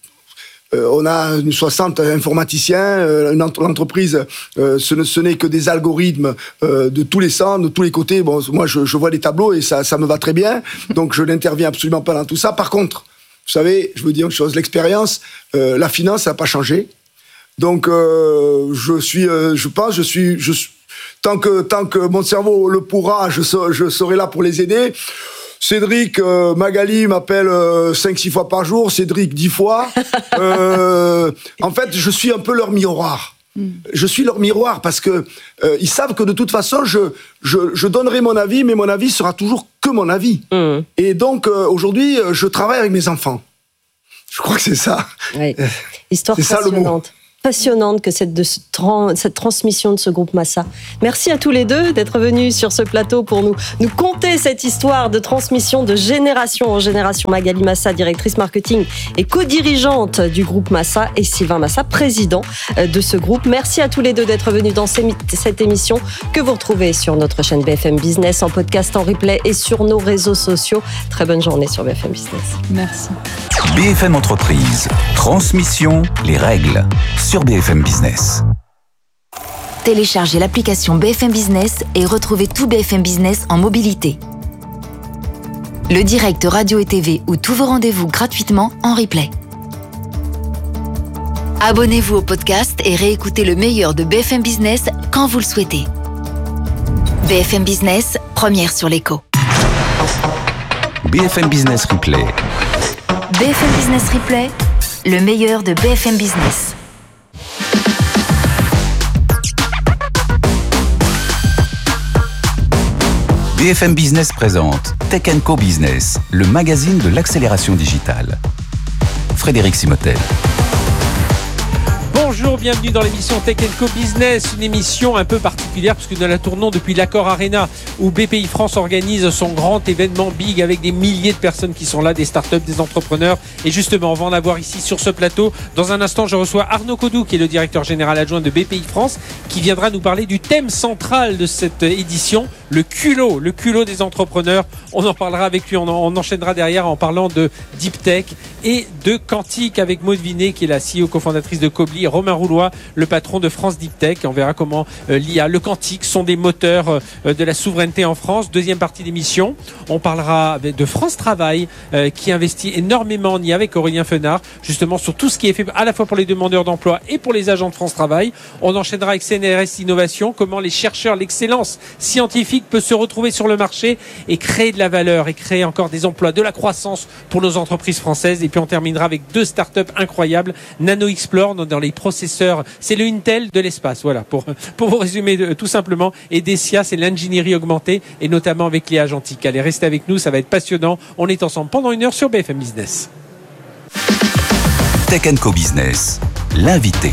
euh, on a une soixante informaticiens, euh, une l'entreprise, euh, ce, ne, ce n'est que des algorithmes euh, de tous les sens, de tous les côtés. Bon, moi, je, je vois les tableaux et ça, ça me va très bien, donc je n'interviens absolument pas dans tout ça. Par contre, vous savez, je veux dire une chose, l'expérience, euh, la finance, ça n'a pas changé. Donc, euh, je suis, euh, je pense, je suis, je suis, tant que tant que mon cerveau le pourra, je, je serai là pour les aider. Cédric, euh, Magali m'appelle euh, cinq six fois par jour, Cédric dix fois. Euh, en fait, je suis un peu leur miroir. Mmh. Je suis leur miroir parce que euh, ils savent que de toute façon, je, je, je donnerai mon avis, mais mon avis sera toujours que mon avis. Mmh. Et donc, euh, aujourd'hui, je travaille avec mes enfants. Je crois que c'est ça. Oui. Histoire c'est passionnante. Ça, le mot. Passionnante que cette, de, cette transmission de ce groupe Massa. Merci à tous les deux d'être venus sur ce plateau pour nous, nous conter cette histoire de transmission de génération en génération. Magali Massa, directrice marketing et co-dirigeante du groupe Massa, et Sylvain Massa, président de ce groupe. Merci à tous les deux d'être venus dans cette émission que vous retrouvez sur notre chaîne B F M Business, en podcast, en replay et sur nos réseaux sociaux. Très bonne journée sur B F M Business. Merci. B F M Entreprise, transmission, les règles. Sur B F M Business. Téléchargez l'application B F M Business et retrouvez tout B F M Business en mobilité. Le direct radio et T V ou tous vos rendez-vous gratuitement en replay. Abonnez-vous au podcast et réécoutez le meilleur de B F M Business quand vous le souhaitez. B F M Business, première sur l'écho. B F M Business Replay. B F M Business Replay, le meilleur de B F M Business. B F M Business présente Tech and Co Business, le magazine de l'accélération digitale. Frédéric Simotel. Bonjour, bienvenue dans l'émission Tech and Co Business, une émission un peu particulière puisque nous la tournons depuis l'Accor Arena où B P I France organise son grand événement big avec des milliers de personnes qui sont là, des startups, des entrepreneurs, et justement on va en avoir ici sur ce plateau. Dans un instant, je reçois Arnaud Codou qui est le directeur général adjoint de B P I France qui viendra nous parler du thème central de cette édition, le culot, le culot des entrepreneurs. On en parlera avec lui, on, en, on enchaînera derrière en parlant de Deep Tech et de Quantique avec Maud Vinet qui est la C E O cofondatrice de Cobly, Romain Roulois, le patron de France Deep Tech. On verra comment euh, l'I A, le quantique sont des moteurs euh, de la souveraineté en France. Deuxième partie d'émission, on parlera de France Travail euh, qui investit énormément en I A avec Aurélien Fenard, justement sur tout ce qui est fait à la fois pour les demandeurs d'emploi et pour les agents de France Travail. On enchaînera avec C N R S Innovation, comment les chercheurs, l'excellence scientifique peut se retrouver sur le marché et créer de la valeur et créer encore des emplois, de la croissance pour nos entreprises françaises. Et puis on terminera avec deux startups incroyables, Nano Explore dans les processeurs, c'est le Intel de l'espace, voilà, pour, pour vous résumer tout simplement. Et Dessia, c'est l'ingénierie augmentée et notamment avec Léa Gentique. Allez, restez avec nous, ça va être passionnant. On est ensemble pendant une heure sur B F M Business. Tech and Co Business, l'invité.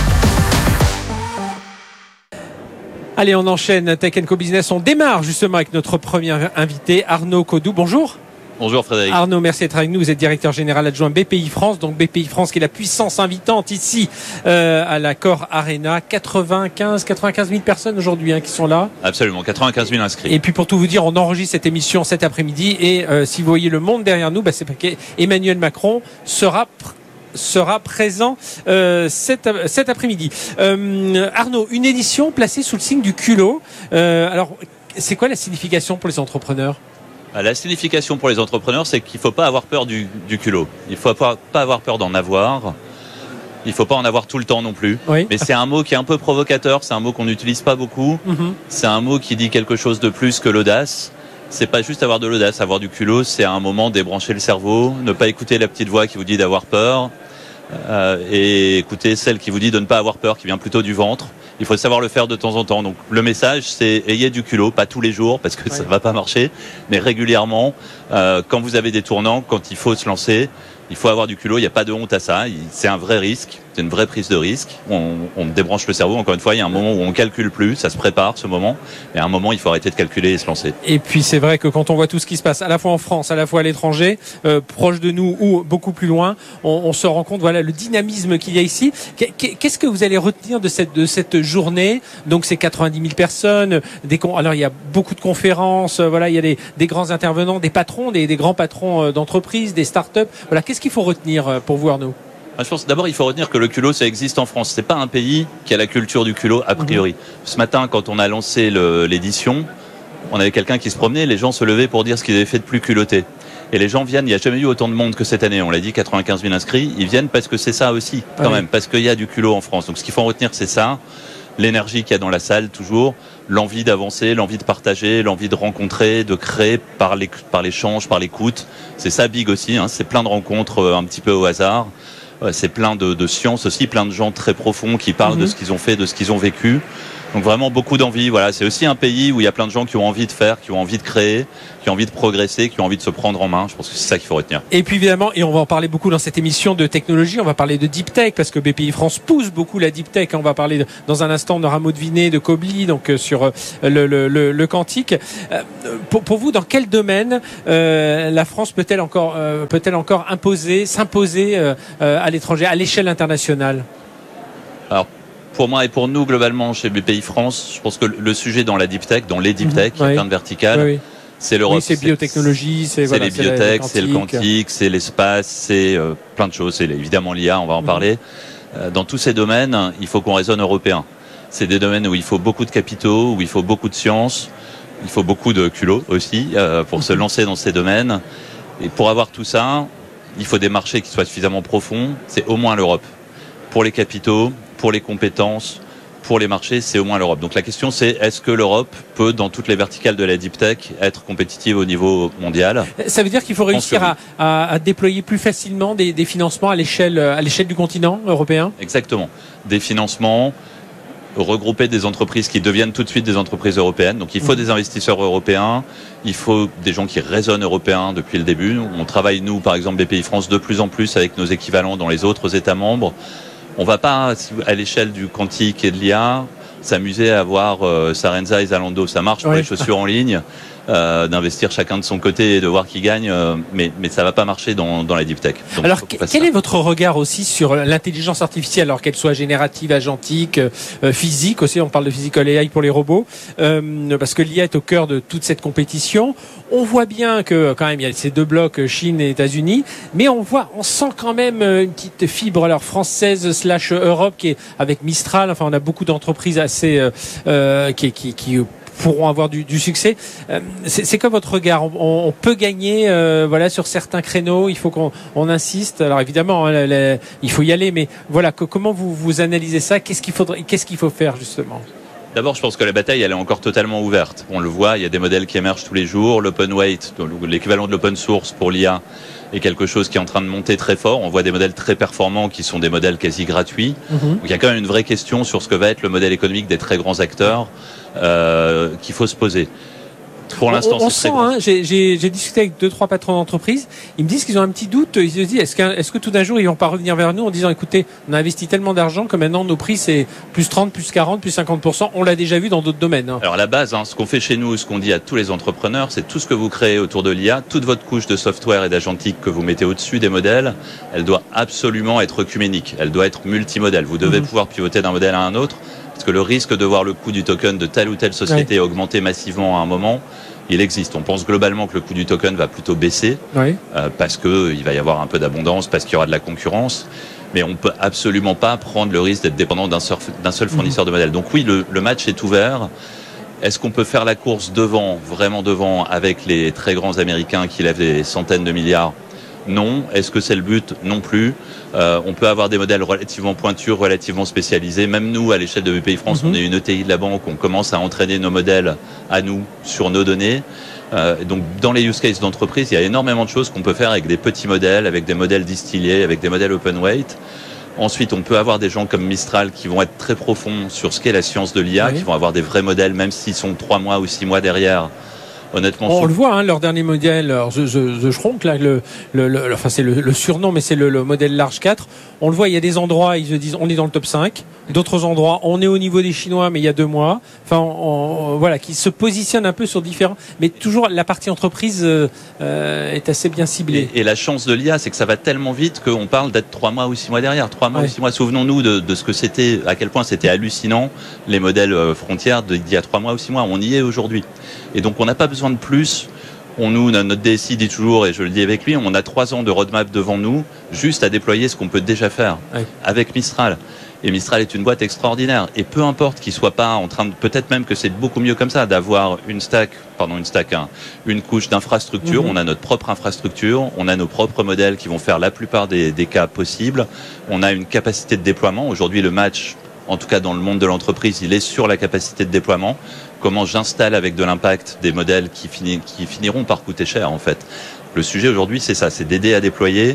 Allez, on enchaîne Tech and Co Business. On démarre justement avec notre premier invité, Arnaud Codou. Bonjour. Bonjour Frédéric. Arnaud, merci d'être avec nous. Vous êtes directeur général adjoint B P I France. Donc B P I France qui est la puissance invitante ici euh, à l'Accor Arena. quatre-vingt-quinze, quatre-vingt-quinze mille personnes aujourd'hui hein, qui sont là. Absolument, quatre-vingt-quinze mille inscrits. Et puis pour tout vous dire, on enregistre cette émission cet après-midi. Et euh, si vous voyez le monde derrière nous, bah, c'est parce qu'Emmanuel Macron sera... Pr- sera présent euh, cet, cet après-midi. Euh, Arnaud, une édition placée sous le signe du culot. Euh, alors, c'est quoi la signification pour les entrepreneurs ? La signification pour les entrepreneurs, c'est qu'il ne faut pas avoir peur du, du culot. Il ne faut pas, pas avoir peur d'en avoir. Il ne faut pas en avoir tout le temps non plus. Oui. Mais c'est un mot qui est un peu provocateur. C'est un mot qu'on n'utilise pas beaucoup. Mm-hmm. C'est un mot qui dit quelque chose de plus que l'audace. C'est pas juste avoir de l'audace, avoir du culot, c'est à un moment débrancher le cerveau, ne pas écouter la petite voix qui vous dit d'avoir peur, euh, et écouter celle qui vous dit de ne pas avoir peur, qui vient plutôt du ventre. Il faut savoir le faire de temps en temps. Donc le message, c'est ayez du culot, pas tous les jours parce que ouais. ça va pas marcher, mais régulièrement, euh, quand vous avez des tournants, quand il faut se lancer, il faut avoir du culot. Il n'y a pas de honte à ça. C'est un vrai risque. C'est une vraie prise de risque. On, on débranche le cerveau. Encore une fois, il y a un moment où on calcule plus. Ça se prépare, ce moment. Et à un moment, il faut arrêter de calculer et se lancer. Et puis, c'est vrai que quand on voit tout ce qui se passe, à la fois en France, à la fois à l'étranger, euh, proche de nous ou beaucoup plus loin, on, on se rend compte, voilà, le dynamisme qu'il y a ici. Qu'est-ce que vous allez retenir de cette, de cette journée? Donc, c'est quatre-vingt-dix mille personnes. Des con... Alors, il y a beaucoup de conférences. Euh, voilà, il y a des, des grands intervenants, des patrons, des, des grands patrons euh, d'entreprises, des startups. Voilà, qu'est-ce qu'il faut retenir euh, pour vous, Arnaud? Je pense d'abord il faut retenir que le culot ça existe en France. C'est pas un pays qui a la culture du culot a priori. Mmh. Ce matin quand on a lancé le, l'édition, on avait quelqu'un qui se promenait, les gens se levaient pour dire ce qu'ils avaient fait de plus culotté. Et les gens viennent, il n'y a jamais eu autant de monde que cette année. On l'a dit, quatre-vingt-quinze mille inscrits. Ils viennent parce que c'est ça aussi, quand ah oui. même, parce qu'il y a du culot en France. Donc ce qu'il faut en retenir c'est ça, l'énergie qu'il y a dans la salle toujours, l'envie d'avancer, l'envie de partager, l'envie de rencontrer, de créer par, les, par l'échange, par l'écoute. C'est ça big aussi, hein, c'est plein de rencontres un petit peu au hasard. Ouais, c'est plein de, de science aussi, plein de gens très profonds qui parlent mm-hmm. de ce qu'ils ont fait, de ce qu'ils ont vécu. Donc vraiment beaucoup d'envie. Voilà, c'est aussi un pays où il y a plein de gens qui ont envie de faire, qui ont envie de créer, qui ont envie de progresser, qui ont envie de se prendre en main. Je pense que c'est ça qu'il faut retenir. Et puis évidemment, et on va en parler beaucoup dans cette émission de technologie, on va parler de deep tech parce que B P I France pousse beaucoup la deep tech. On va parler de, dans un instant de Rameau Deviné, de Kobli, donc euh, sur euh, le, le, le, le quantique. Euh, pour, pour vous, dans quel domaine euh, la France peut-elle encore, euh, peut-elle encore imposer, s'imposer euh, euh, à l'étranger, à l'échelle internationale? Alors, pour moi et pour nous, globalement, chez B P I France, je pense que le sujet dans la deep tech, dans les deep tech, il y a plein de verticales, oui, oui. c'est l'Europe. Oui, c'est biotechnologie, c'est, c'est voilà, les c'est biotech, la, c'est le quantique, c'est l'espace, c'est euh, plein de choses. C'est évidemment l'I A, on va en mmh. parler. Euh, dans tous ces domaines, il faut qu'on raisonne européen. C'est des domaines où il faut beaucoup de capitaux, où il faut beaucoup de sciences, il faut beaucoup de culot aussi euh, pour mmh. se lancer dans ces domaines. Et pour avoir tout ça, il faut des marchés qui soient suffisamment profonds. C'est au moins l'Europe. Pour les capitaux, pour les compétences, pour les marchés, c'est au moins l'Europe. Donc la question c'est, est-ce que l'Europe peut, dans toutes les verticales de la deep tech, être compétitive au niveau mondial? Ça veut dire qu'il faut réussir à, à, à déployer plus facilement des, des financements à l'échelle, à l'échelle du continent européen? Exactement. Des financements, regrouper des entreprises qui deviennent tout de suite des entreprises européennes. Donc il faut mmh. des investisseurs européens, il faut des gens qui raisonnent européens depuis le début. On travaille, nous, par exemple, B P I France, de plus en plus avec nos équivalents dans les autres États membres. On va pas, à l'échelle du quantique et de l'I A, s'amuser à voir euh, Sarenza et Zalando. Ça marche pour oui. les chaussures en ligne, euh, d'investir chacun de son côté et de voir qui gagne, euh, mais, mais ça va pas marcher dans, dans la deep tech. Donc, alors, quel ça. est votre regard aussi sur l'intelligence artificielle, alors qu'elle soit générative, agentique, euh, physique aussi, on parle de physical A I pour les robots, euh, parce que l'I A est au cœur de toute cette compétition. On voit bien que quand même il y a ces deux blocs, Chine et États-Unis, mais on voit, on sent quand même une petite fibre alors française slash Europe qui est avec Mistral. Enfin, on a beaucoup d'entreprises assez euh, euh, qui, qui, qui pourront avoir du, du succès. Euh, c'est, c'est quoi votre regard? on, on peut gagner, euh, voilà, sur certains créneaux. Il faut qu'on on insiste. Alors évidemment, hein, les, les, il faut y aller, mais voilà, que, comment vous vous analysez ça? Qu'est-ce qu'il faudrait, qu'est-ce qu'il faut faire justement? D'abord, je pense que la bataille, elle est encore totalement ouverte. On le voit, il y a des modèles qui émergent tous les jours. L'open weight, l'équivalent de l'open source pour l'I A, est quelque chose qui est en train de monter très fort. On voit des modèles très performants qui sont des modèles quasi gratuits. Mm-hmm. Donc, il y a quand même une vraie question sur ce que va être le modèle économique des très grands acteurs euh, qu'il faut se poser. Pour l'instant, on, on c'est sent, très hein, j'ai, j'ai, j'ai discuté avec deux, trois patrons d'entreprise. Ils me disent qu'ils ont un petit doute. Ils se disent, est-ce, est-ce que tout d'un jour, ils vont pas revenir vers nous en disant, écoutez, on a investi tellement d'argent que maintenant, nos prix, c'est plus trente, plus quarante, plus cinquante pour cent. On l'a déjà vu dans d'autres domaines. Hein. Alors, à la base, hein, ce qu'on fait chez nous, ce qu'on dit à tous les entrepreneurs, c'est tout ce que vous créez autour de l'I A, toute votre couche de software et d'agentique que vous mettez au-dessus des modèles, elle doit absolument être œcuménique. Elle doit être multimodèle. Vous devez mmh. pouvoir pivoter d'un modèle à un autre, parce que le risque de voir le coût du token de telle ou telle société ouais. augmenter massivement à un moment, il existe. On pense globalement que le coût du token va plutôt baisser oui. euh, parce que il va y avoir un peu d'abondance, parce qu'il y aura de la concurrence. Mais on peut absolument pas prendre le risque d'être dépendant d'un, surf, d'un seul fournisseur mmh. de modèles. Donc oui, le, le match est ouvert. Est-ce qu'on peut faire la course devant, vraiment devant, avec les très grands Américains qui lèvent des centaines de milliards? Non. Est-ce que c'est le but? Non plus. Euh, on peut avoir des modèles relativement pointus, relativement spécialisés. Même nous, à l'échelle de B P I France, mm-hmm. on est une E T I de la banque. On commence à entraîner nos modèles à nous sur nos données. Euh, donc, dans les use cases d'entreprise, il y a énormément de choses qu'on peut faire avec des petits modèles, avec des modèles distillés, avec des modèles open weight. Ensuite, on peut avoir des gens comme Mistral qui vont être très profonds sur ce qu'est la science de l'I A, oui. qui vont avoir des vrais modèles, même s'ils sont trois mois ou six mois derrière. Honnêtement, on sur... le voit, hein, leur dernier modèle, alors, The, The, The Schronk, là, le, le, le, enfin c'est le, le surnom, mais c'est le, le modèle large quatre. On le voit, il y a des endroits, ils se disent, on est dans le top cinq. D'autres endroits, on est au niveau des Chinois, mais il y a deux mois. Enfin, on, on, voilà, qui se positionnent un peu sur différents. Mais toujours, la partie entreprise euh, euh, est assez bien ciblée. Et, et la chance de l'I A, c'est que ça va tellement vite qu'on parle d'être trois mois ou six mois derrière. Trois mois ouais. ou six mois. Souvenons-nous de, de ce que c'était, à quel point c'était hallucinant les modèles euh, frontières d'il y a trois mois ou six mois. On y est aujourd'hui. Et donc, on n'a pas besoin de plus. On nous, notre D S I dit toujours, et je le dis avec lui, on a trois ans de roadmap devant nous, juste à déployer ce qu'on peut déjà faire oui. avec Mistral. Et Mistral est une boîte extraordinaire. Et peu importe qu'il soit pas en train de, peut-être même que c'est beaucoup mieux comme ça, d'avoir une stack, pardon, une stack, hein, une couche d'infrastructure. Mm-hmm. On a notre propre infrastructure, on a nos propres modèles qui vont faire la plupart des, des cas possibles. On a une capacité de déploiement. Aujourd'hui, le match, en tout cas dans le monde de l'entreprise, il est sur la capacité de déploiement. Comment j'installe avec de l'impact des modèles qui, fini, qui finiront par coûter cher, en fait. Le sujet aujourd'hui, c'est ça, c'est d'aider à déployer,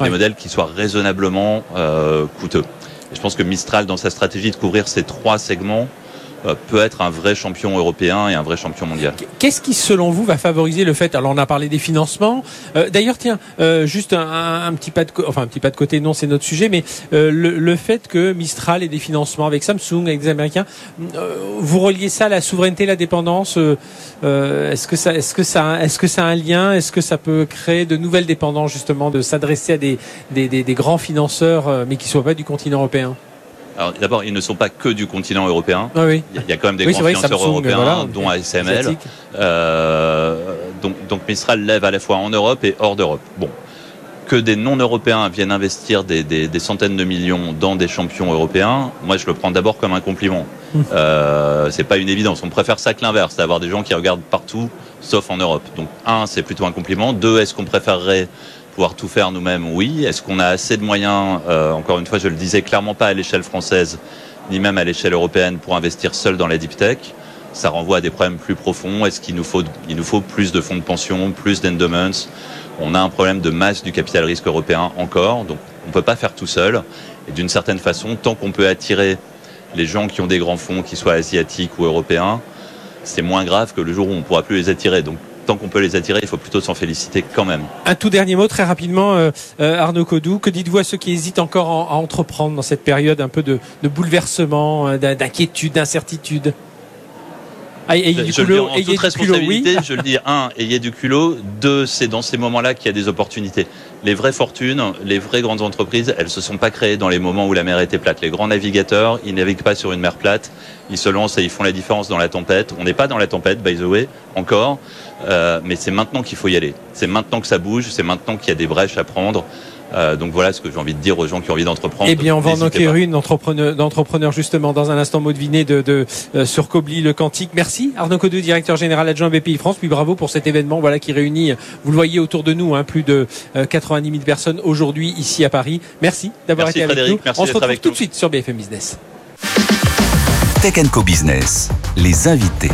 des modèles qui soient raisonnablement euh, coûteux. Et je pense que Mistral, dans sa stratégie de couvrir ces trois segments, euh, peut être un vrai champion européen et un vrai champion mondial. Qu'est-ce qui, selon vous, va favoriser le fait, alors on a parlé des financements, euh, d'ailleurs tiens, euh, juste un, un petit pas de, enfin un petit pas de côté, non c'est notre sujet, mais euh, le, le fait que Mistral ait des financements avec Samsung, avec des Américains, euh, vous reliez ça à la souveraineté, la dépendance, euh, euh, est-ce que ça, est-ce que ça, est-ce que ça a un lien, est-ce que ça peut créer de nouvelles dépendances justement, de s'adresser à des, des, des, des grands financeurs, euh, mais qui ne soient pas du continent européen? Alors d'abord, ils ne sont pas que du continent européen. Ah oui. Il y a quand même des oui, grands vrai, financeurs Samsung, européens, voilà, dont A S M L. asiatique. Euh, donc, donc Mistral lève à la fois en Europe et hors d'Europe. Bon, que des non-européens viennent investir des, des, des centaines de millions dans des champions européens, moi je le prends d'abord comme un compliment. Mmh. Euh, c'est pas une évidence. On préfère ça que l'inverse, d'avoir des gens qui regardent partout, sauf en Europe. Donc un, c'est plutôt un compliment. Deux, est-ce qu'on préférerait pouvoir tout faire nous-mêmes? Oui. Est-ce qu'on a assez de moyens, euh, encore une fois, je le disais, clairement pas à l'échelle française, ni même à l'échelle européenne, pour investir seul dans la deep tech? Ça renvoie à des problèmes plus profonds. Est-ce qu'il nous faut, il nous faut plus de fonds de pension, plus d'endowments? On a un problème de masse du capital risque européen encore, donc on ne peut pas faire tout seul. Et d'une certaine façon, tant qu'on peut attirer les gens qui ont des grands fonds, qu'ils soient asiatiques ou européens, c'est moins grave que le jour où on ne pourra plus les attirer. Donc tant qu'on peut les attirer, il faut plutôt s'en féliciter quand même. Un tout dernier mot, très rapidement, euh, euh, Arnaud Codou. Que dites-vous à ceux qui hésitent encore à, à entreprendre dans cette période un peu de, de bouleversement, euh, d'inquiétude, d'incertitude? Ah, ayez du je culot, le dis en ayez toute du responsabilité, culot, oui. je le dis, un, ayez du culot. Deux, c'est dans ces moments-là qu'il y a des opportunités. Les vraies fortunes, les vraies grandes entreprises, elles se sont pas créées dans les moments où la mer était plate. Les grands navigateurs, ils naviguent pas sur une mer plate. Ils se lancent et ils font la différence dans la tempête. On n'est pas dans la tempête, by the way, encore. Euh, mais c'est maintenant qu'il faut y aller. C'est maintenant que ça bouge. C'est maintenant qu'il y a des brèches à prendre. Euh, donc voilà ce que j'ai envie de dire aux gens qui ont envie d'entreprendre. Eh bien, on va en N'hésitez accueillir pas. une d'entrepreneur, d'entrepreneur justement dans un instant. Maud Vinet de, de euh, sur Kobli le Quantique. Merci Arnaud Codou, directeur général adjoint B P I France. Puis bravo pour cet événement, voilà, qui réunit, vous le voyez autour de nous, hein, plus de euh, quatre-vingt-dix mille personnes aujourd'hui ici à Paris. Merci d'avoir Merci été avec Frédéric, nous. merci On se d'être retrouve avec tout nous. de suite sur B F M Business. Tech and Co Business, les invités.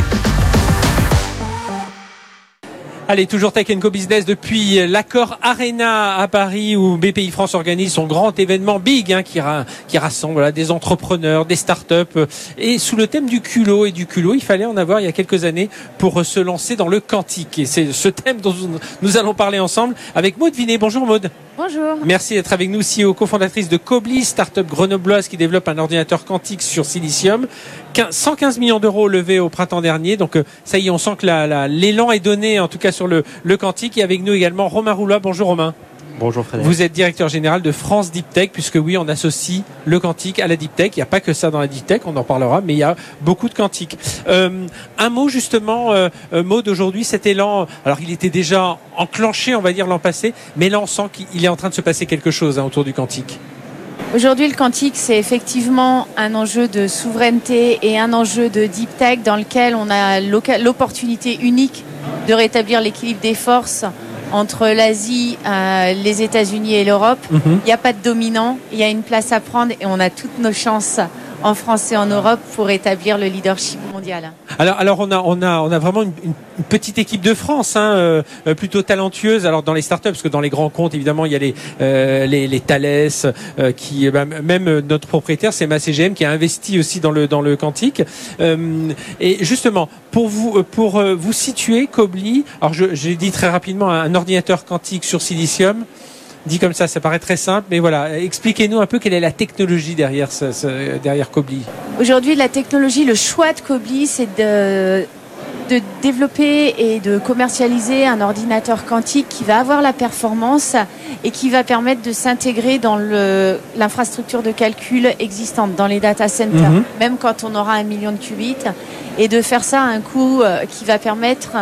Allez, toujours Tech and Co Business depuis l'Accor Arena à Paris où B P I France organise son grand événement Big, hein, qui, ra- qui rassemble voilà, des entrepreneurs, des startups, euh, et sous le thème du culot. Et du culot, il fallait en avoir il y a quelques années pour se lancer dans le quantique. Et c'est ce thème dont nous allons parler ensemble avec Maud Vinet. Bonjour Maud. Bonjour. Merci d'être avec nous, C E O, cofondatrice de Kobli, start-up grenobloise qui développe un ordinateur quantique sur silicium. cent quinze millions d'euros levés au printemps dernier. Donc euh, ça y est, on sent que la, la, l'élan est donné, en tout cas sur le, le quantique. Et avec nous également Romain Roulois. Bonjour Romain. Bonjour Frédéric. Vous êtes directeur général de France Deep Tech, puisque oui, on associe le quantique à la Deep Tech. Il n'y a pas que ça dans la Deep Tech, on en parlera, mais il y a beaucoup de quantique. Euh, un mot justement, euh, Maud, aujourd'hui, cet élan, alors il était déjà enclenché, on va dire, l'an passé, mais là on sent qu'il est en train de se passer quelque chose hein, autour du quantique. Aujourd'hui, le quantique, c'est effectivement un enjeu de souveraineté et un enjeu de deep tech dans lequel on a l'opportunité unique de rétablir l'équilibre des forces entre l'Asie, euh, les États-Unis et l'Europe. Il Mm-hmm. n'y a pas de dominant, il y a une place à prendre et on a toutes nos chances en France et en Europe pour établir le leadership mondial. Alors, alors on a, on a, on a vraiment une, une petite équipe de France, hein, euh, plutôt talentueuse. Alors dans les startups, parce que dans les grands comptes, évidemment, il y a les, euh, les, les Thales, euh, qui, bah, même notre propriétaire, c'est M A C G M, qui a investi aussi dans le, dans le quantique. Euh, et justement, pour vous, pour vous situer, Kobli, alors je, j'ai dit très rapidement un ordinateur quantique sur silicium. Dit comme ça, ça paraît très simple, mais voilà, expliquez-nous un peu quelle est la technologie derrière, ce, ce, derrière Kobli. Aujourd'hui, la technologie, le choix de Kobli, c'est de, de développer et de commercialiser un ordinateur quantique qui va avoir la performance et qui va permettre de s'intégrer dans le, l'infrastructure de calcul existante, dans les data centers, mmh. même quand on aura un million de qubits, et de faire ça à un coût qui va permettre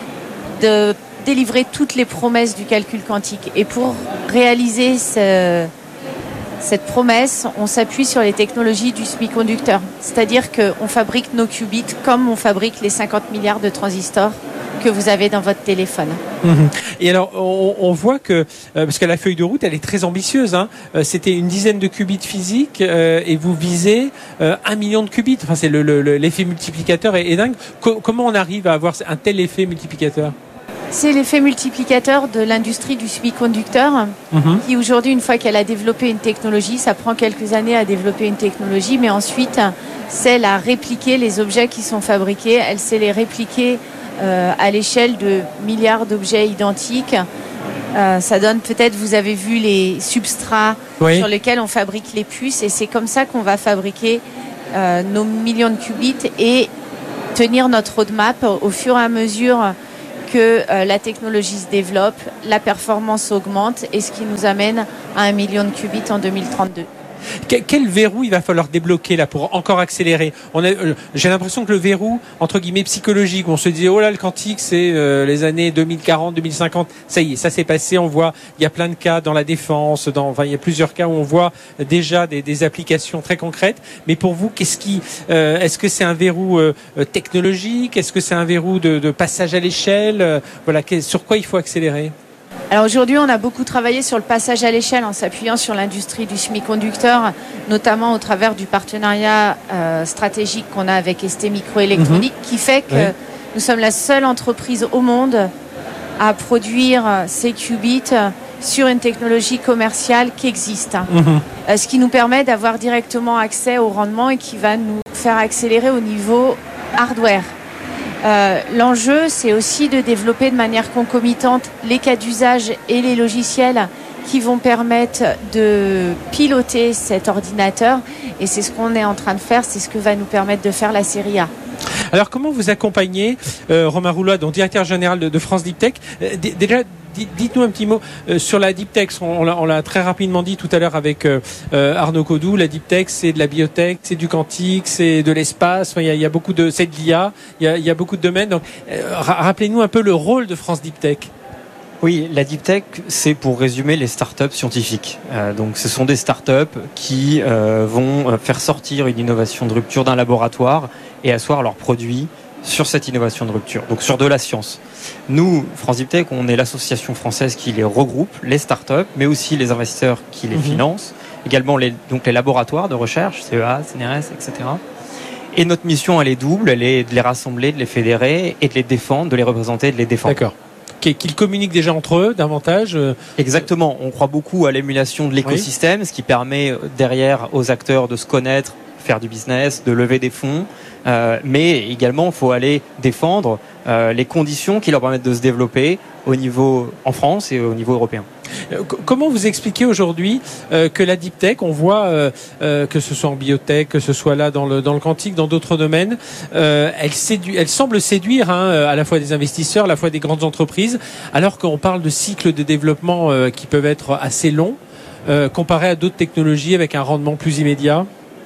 de délivrer toutes les promesses du calcul quantique. Et pour réaliser ce, cette promesse, on s'appuie sur les technologies du semi-conducteur. C'est-à-dire qu'on fabrique nos qubits comme on fabrique les cinquante milliards de transistors que vous avez dans votre téléphone. Et alors, on, on voit que, euh, parce que la feuille de route, elle est très ambitieuse, hein, euh, c'était une dizaine de qubits physiques euh, et vous visez euh, un million de qubits. Enfin, c'est le, le, l'effet multiplicateur est, est dingue. Co- comment on arrive à avoir un tel effet multiplicateur ? c'est l'effet multiplicateur de l'industrie du semi-conducteur, mmh. qui aujourd'hui, une fois qu'elle a développé une technologie, ça prend quelques années à développer une technologie, mais ensuite, c'est à répliquer les objets qui sont fabriqués, elle sait les répliquer euh, à l'échelle de milliards d'objets identiques. Euh, ça donne peut-être, vous avez vu les substrats oui. sur lesquels on fabrique les puces, et c'est comme ça qu'on va fabriquer euh, nos millions de qubits et tenir notre roadmap au fur et à mesure que euh, la technologie se développe, la performance augmente, et ce qui nous amène à un million de qubits en deux mille trente-deux. Quel verrou il va falloir débloquer là pour encore accélérer? On a, euh, j'ai l'impression que le verrou entre guillemets psychologique, où on se disait oh là le quantique c'est euh, les années deux mille quarante, deux mille cinquante, ça y est, ça s'est passé. On voit il y a plein de cas dans la défense, dans, enfin il y a plusieurs cas où on voit déjà des, des applications très concrètes. Mais pour vous, qu'est-ce qui, euh, est-ce que c'est un verrou euh, technologique? Est-ce que c'est un verrou de, de passage à l'échelle? euh, Voilà, sur quoi il faut accélérer? Alors aujourd'hui, on a beaucoup travaillé sur le passage à l'échelle en s'appuyant sur l'industrie du semi-conducteur, notamment au travers du partenariat euh, stratégique qu'on a avec S T Microélectronique, mmh. qui fait que ouais. nous sommes la seule entreprise au monde à produire ces qubits sur une technologie commerciale qui existe. Mmh. Euh, ce qui nous permet d'avoir directement accès au rendement et qui va nous faire accélérer au niveau hardware. Euh, l'enjeu, c'est aussi de développer de manière concomitante les cas d'usage et les logiciels qui vont permettre de piloter cet ordinateur. Et c'est ce qu'on est en train de faire, c'est ce que va nous permettre de faire la série A. Alors, comment vous accompagnez euh, Romain Roulois, donc directeur général de, de France Deep Tech? euh, d- Déjà, dites-nous un petit mot euh, sur la Deep Tech. On, on, l'a, on l'a très rapidement dit tout à l'heure avec euh, Arnaud Codou. La Deep Tech, c'est de la biotech, c'est du quantique, c'est de l'espace. Enfin, il y a, il y a beaucoup de, c'est de l'I A. Il y a, il y a beaucoup de domaines. Donc, euh, rappelez-nous un peu le rôle de France Deep Tech. Oui, la Deep Tech, c'est pour résumer les startups scientifiques. Euh, donc, ce sont des startups qui euh, vont faire sortir une innovation de rupture d'un laboratoire et asseoir leurs produits sur cette innovation de rupture, donc sur de la science. Nous, France Deep Tech, on est l'association française qui les regroupe, les startups, mais aussi les investisseurs qui les mmh. financent, également les, donc les laboratoires de recherche, C E A, C N R S, et cetera. Et notre mission, elle est double, elle est de les rassembler, de les fédérer et de les défendre, de les représenter, de les défendre. D'accord. Qu'ils communiquent déjà entre eux davantage. Exactement. On croit beaucoup à l'émulation de l'écosystème, oui. ce qui permet derrière aux acteurs de se connaître, faire du business, de lever des fonds. Euh, mais également, il faut aller défendre euh, les conditions qui leur permettent de se développer au niveau en France et au niveau européen. Comment vous expliquez aujourd'hui euh, que la Deep Tech, on voit euh, euh, que ce soit en biotech, que ce soit là dans le, dans le quantique, dans d'autres domaines, euh, elle, séduit, elle semble séduire hein, à la fois des investisseurs, à la fois des grandes entreprises, alors qu'on parle de cycles de développement euh, qui peuvent être assez longs, euh, comparé à d'autres technologies avec un rendement plus immédiat?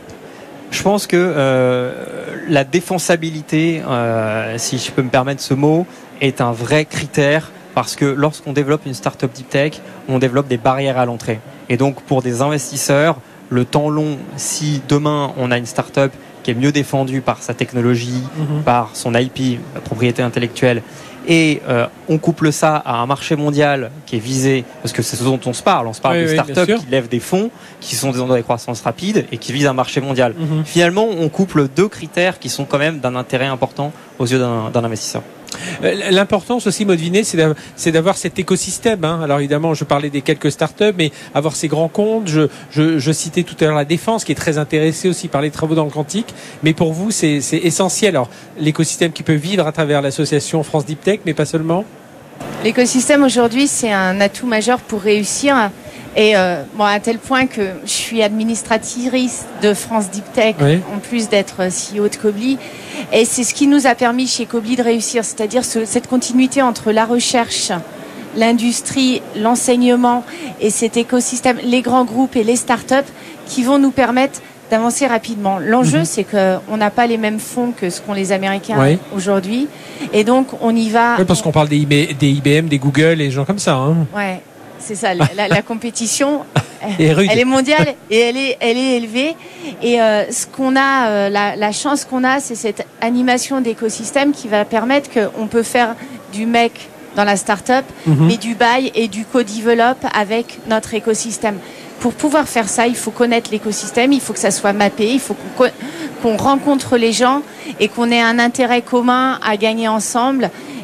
Je pense que euh, la défensabilité, euh, si je peux me permettre ce mot, est un vrai critère. Parce que lorsqu'on développe une start-up deep tech, on développe des barrières à l'entrée. Et donc, pour des investisseurs, le temps long, si demain on a une start-up qui est mieux défendue par sa technologie, mmh. par son I P, la propriété intellectuelle, et euh, on couple ça à un marché mondial qui est visé, parce que c'est ce dont on se parle, on se parle oui, de oui, start-up qui lèvent des fonds, qui sont des endroits de croissance rapide et qui visent un marché mondial. Mmh. Finalement, on couple deux critères qui sont quand même d'un intérêt important aux yeux d'un, d'un investisseur. L'importance aussi, Maudevinet, c'est d'avoir cet écosystème. Hein. Alors évidemment, je parlais des quelques startups, mais avoir ces grands comptes. Je, je, je citais tout à l'heure la défense, qui est très intéressée aussi par les travaux dans le quantique. Mais pour vous, c'est essentiel. Alors l'écosystème qui peut vivre à travers l'association France Deep Tech, mais pas seulement. L'écosystème aujourd'hui, c'est un atout majeur pour réussir. Et euh, bon, à tel point que je suis administratrice de France Deep Tech, oui. en plus d'être C E O de Quobly. Et c'est ce qui nous a permis chez Quobly de réussir, c'est-à-dire ce, cette continuité entre la recherche, l'industrie, l'enseignement et cet écosystème, les grands groupes et les startups qui vont nous permettre d'avancer rapidement. L'enjeu, mmh. c'est qu'on n'a pas les mêmes fonds que ce qu'ont les Américains oui. aujourd'hui. Et donc, on y va... Oui, parce qu'on parle des, I B, des I B M, des Google et des gens comme ça. Hein. Ouais. C'est ça, la, la, la compétition, elle, elle est mondiale et elle est, elle est élevée. Et euh, ce qu'on a, euh, la, la chance qu'on a, c'est cette animation d'écosystème qui va permettre qu'on peut faire du mec dans la start-up, mm-hmm. mais du buy et du co-develop avec notre écosystème. Pour pouvoir faire ça, il faut connaître l'écosystème, il faut que ça soit mappé, il faut qu'on, qu'on rencontre les gens et qu'on ait un intérêt commun à gagner ensemble.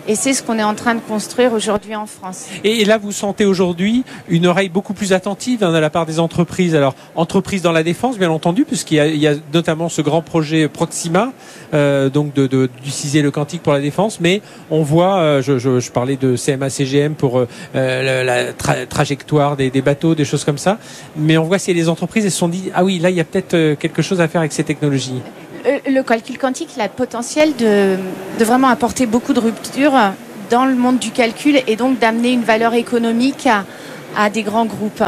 Et c'est ce qu'on est en train de construire aujourd'hui en France. Et là, vous sentez aujourd'hui une oreille beaucoup plus attentive hein, de la part des entreprises. Alors, entreprises dans la défense, bien entendu, puisqu'il y a, il y a notamment ce grand projet Proxima, euh, donc de, de, d'utiliser le quantique pour la défense. Mais on voit, euh, je, je, je parlais de C M A C G M pour euh, la, la tra- trajectoire des, des bateaux, des choses comme ça. Mais on voit si les entreprises elles se sont dit, ah oui, là, il y a peut-être quelque chose à faire avec ces technologies. Le calcul quantique il a le potentiel de, de vraiment apporter beaucoup de ruptures dans le monde du calcul et donc d'amener une valeur économique à, à des grands groupes.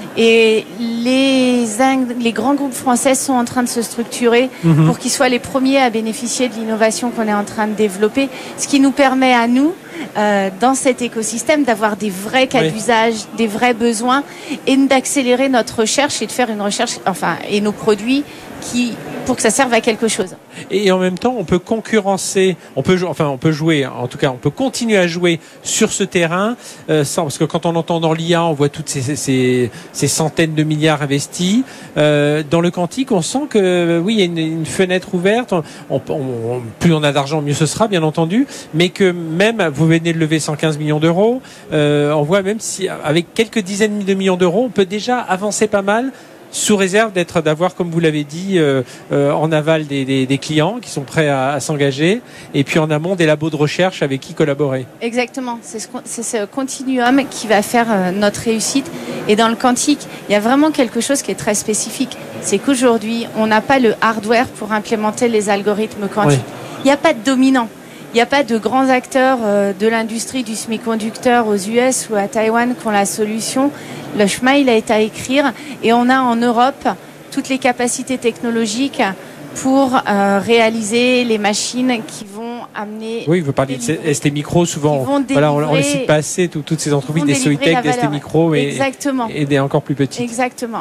Et les, les grands groupes français sont en train de se structurer mmh. pour qu'ils soient les premiers à bénéficier de l'innovation qu'on est en train de développer, ce qui nous permet à nous, euh, dans cet écosystème, d'avoir des vrais cas oui. d'usage, des vrais besoins et d'accélérer notre recherche et de faire une recherche, enfin, et nos produits qui, pour que ça serve à quelque chose. Et en même temps, on peut concurrencer, on peut, enfin, on peut jouer, en tout cas, on peut continuer à jouer sur ce terrain, euh, sans, parce que quand on entend dans l'I A, on voit toutes ces, ces, ces centaines de milliards investis. Euh, dans le quantique, on sent que, oui, il y a une, une fenêtre ouverte. On, on, on, plus on a d'argent, mieux ce sera, bien entendu. Mais que même, vous venez de lever cent quinze millions d'euros, euh, on voit même si, avec quelques dizaines de millions d'euros, on peut déjà avancer pas mal. Sous réserve d'être, d'avoir, comme vous l'avez dit, euh, euh, en aval des, des, des clients qui sont prêts à, à s'engager, et puis en amont des labos de recherche avec qui collaborer. Exactement, c'est ce, c'est ce continuum qui va faire euh, notre réussite. Et dans le quantique, il y a vraiment quelque chose qui est très spécifique. C'est qu'aujourd'hui, on n'a pas le hardware pour implémenter les algorithmes quantiques. Oui. Il n'y a pas de dominant. Il n'y a pas de grands acteurs euh, de l'industrie du semi-conducteur aux U S ou à Taïwan qui ont la solution. Le chemin, il a été à écrire et on a en Europe toutes les capacités technologiques pour euh, réaliser les machines qui vont amener... Oui, vous parlez de S T Micro, souvent, voilà, on ne les cite pas assez, tout, toutes ces entreprises, des Soitec, des S T Micro et, et des encore plus petites. Exactement.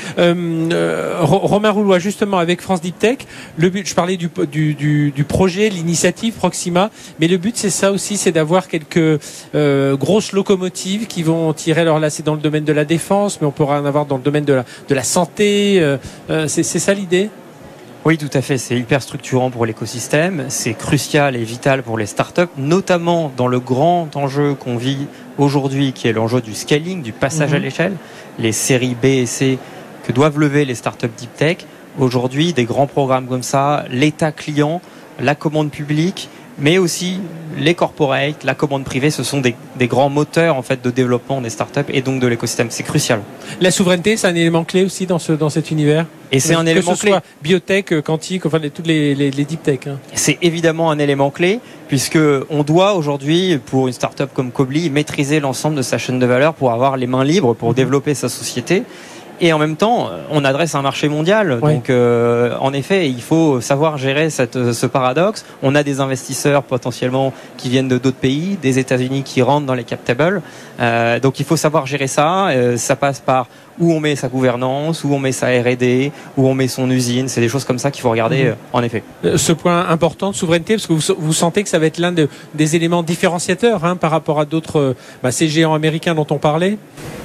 Euh, euh, Romain Roulois, justement, avec France Deep Tech, le but, je parlais du, du, du, du projet, l'initiative Proxima, mais le but c'est ça aussi, c'est d'avoir quelques euh, grosses locomotives qui vont tirer, alors là c'est dans le domaine de la défense, mais on pourra en avoir dans le domaine de la, de la santé, euh, euh, c'est, c'est ça l'idée ? Oui, tout à fait. C'est hyper structurant pour l'écosystème. C'est crucial et vital pour les startups, notamment dans le grand enjeu qu'on vit aujourd'hui, qui est l'enjeu du scaling, du passage mmh. à l'échelle. Les séries B et C que doivent lever les startups deep tech. Aujourd'hui, des grands programmes comme ça, l'état client, la commande publique, mais aussi les corporates, la commande privée, ce sont des, des grands moteurs en fait de développement des startups et donc de l'écosystème. C'est crucial. La souveraineté, c'est un élément clé aussi dans ce dans cet univers. Et c'est un que élément ce clé. Soit biotech, quantique, enfin les, toutes les, les, les deep tech. Hein. C'est évidemment un élément clé puisque on doit aujourd'hui, pour une startup comme Quobly, maîtriser l'ensemble de sa chaîne de valeur pour avoir les mains libres pour mmh. développer sa société. Et en même temps, on adresse un marché mondial. Oui. Donc, euh, en effet, il faut savoir gérer cette, ce paradoxe. On a des investisseurs potentiellement qui viennent de d'autres pays, des États-Unis qui rentrent dans les cap tables. Euh, donc, il faut savoir gérer ça. Euh, ça passe par où on met sa gouvernance, où on met sa R et D, où on met son usine. C'est des choses comme ça qu'il faut regarder, mmh. euh, en effet. Ce point important de souveraineté, parce que vous, vous sentez que ça va être l'un de, des éléments différenciateurs hein, par rapport à d'autres, bah, ces géants américains dont on parlait.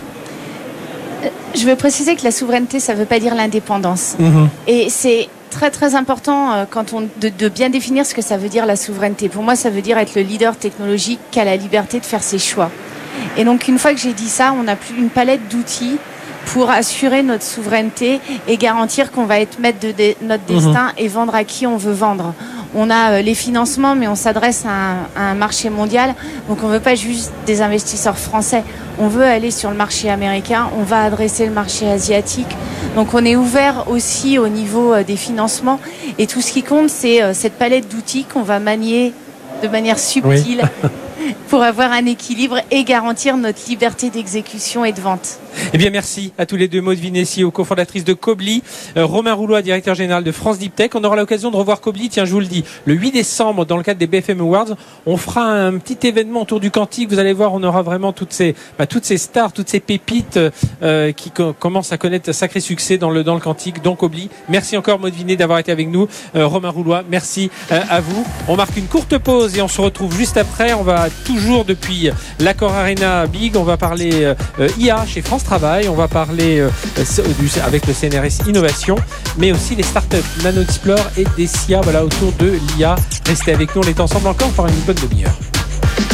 Je veux préciser que la souveraineté, ça ne veut pas dire l'indépendance. Mmh. Et c'est très très important euh, quand on, de, de bien définir ce que ça veut dire la souveraineté. Pour moi, ça veut dire être le leader technologique qui a la liberté de faire ses choix. Et donc, une fois que j'ai dit ça, on a plus une palette d'outils pour assurer notre souveraineté et garantir qu'on va être maître de, de notre destin mmh. et vendre à qui on veut vendre. On a euh, les financements, mais on s'adresse à un, à un marché mondial. Donc on ne veut pas juste des investisseurs français. On veut aller sur le marché américain. On va adresser le marché asiatique. Donc on est ouvert aussi au niveau euh, des financements. Et tout ce qui compte, c'est euh, cette palette d'outils qu'on va manier de manière subtile oui. pour avoir un équilibre et garantir notre liberté d'exécution et de vente. Eh bien, merci à tous les deux. Maud Vinessi, cofondatrice de Quobly, euh, Romain Roulois, directeur général de France Deep Tech. On aura l'occasion de revoir Quobly, tiens, je vous le dis, le huit décembre, dans le cadre des B F M Awards. On fera un petit événement autour du quantique. Vous allez voir, on aura vraiment toutes ces, bah, toutes ces stars, toutes ces pépites euh, qui co- commencent à connaître un sacré succès dans le, dans le quantique, donc Quobly. Merci encore, Maud Vinet, d'avoir été avec nous. Euh, Romain Roulois, merci euh, à vous. On marque une courte pause et on se retrouve juste après. On va toujours depuis l'Accor Arena Big, on va parler euh, I A chez France Travail, on va parler euh, du, avec le C N R S Innovation, mais aussi les startups NanoExplore et Dessia, voilà, autour de l'I A. Restez avec nous, on est ensemble encore pendant une bonne demi-heure.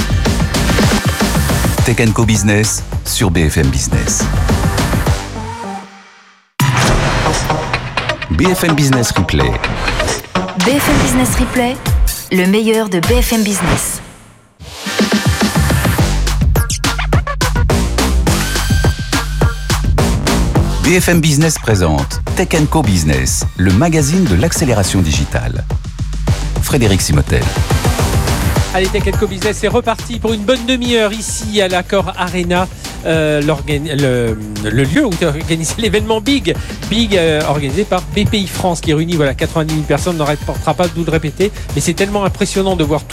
Tech Co Business sur B F M Business. B F M Business Replay. B F M Business Replay, le meilleur de B F M Business. B F M Business présente Tech Co Business, le magazine de l'accélération digitale. Frédéric Simotel. Allez, Tech Co Business est reparti pour une bonne demi-heure ici à l'Accor Arena, euh, le, le lieu où est organisé l'événement Big, Big euh, organisé par B P I France qui réunit voilà, quatre-vingt-dix mille personnes. On ne reportera pas de nous le répéter, mais c'est tellement impressionnant de voir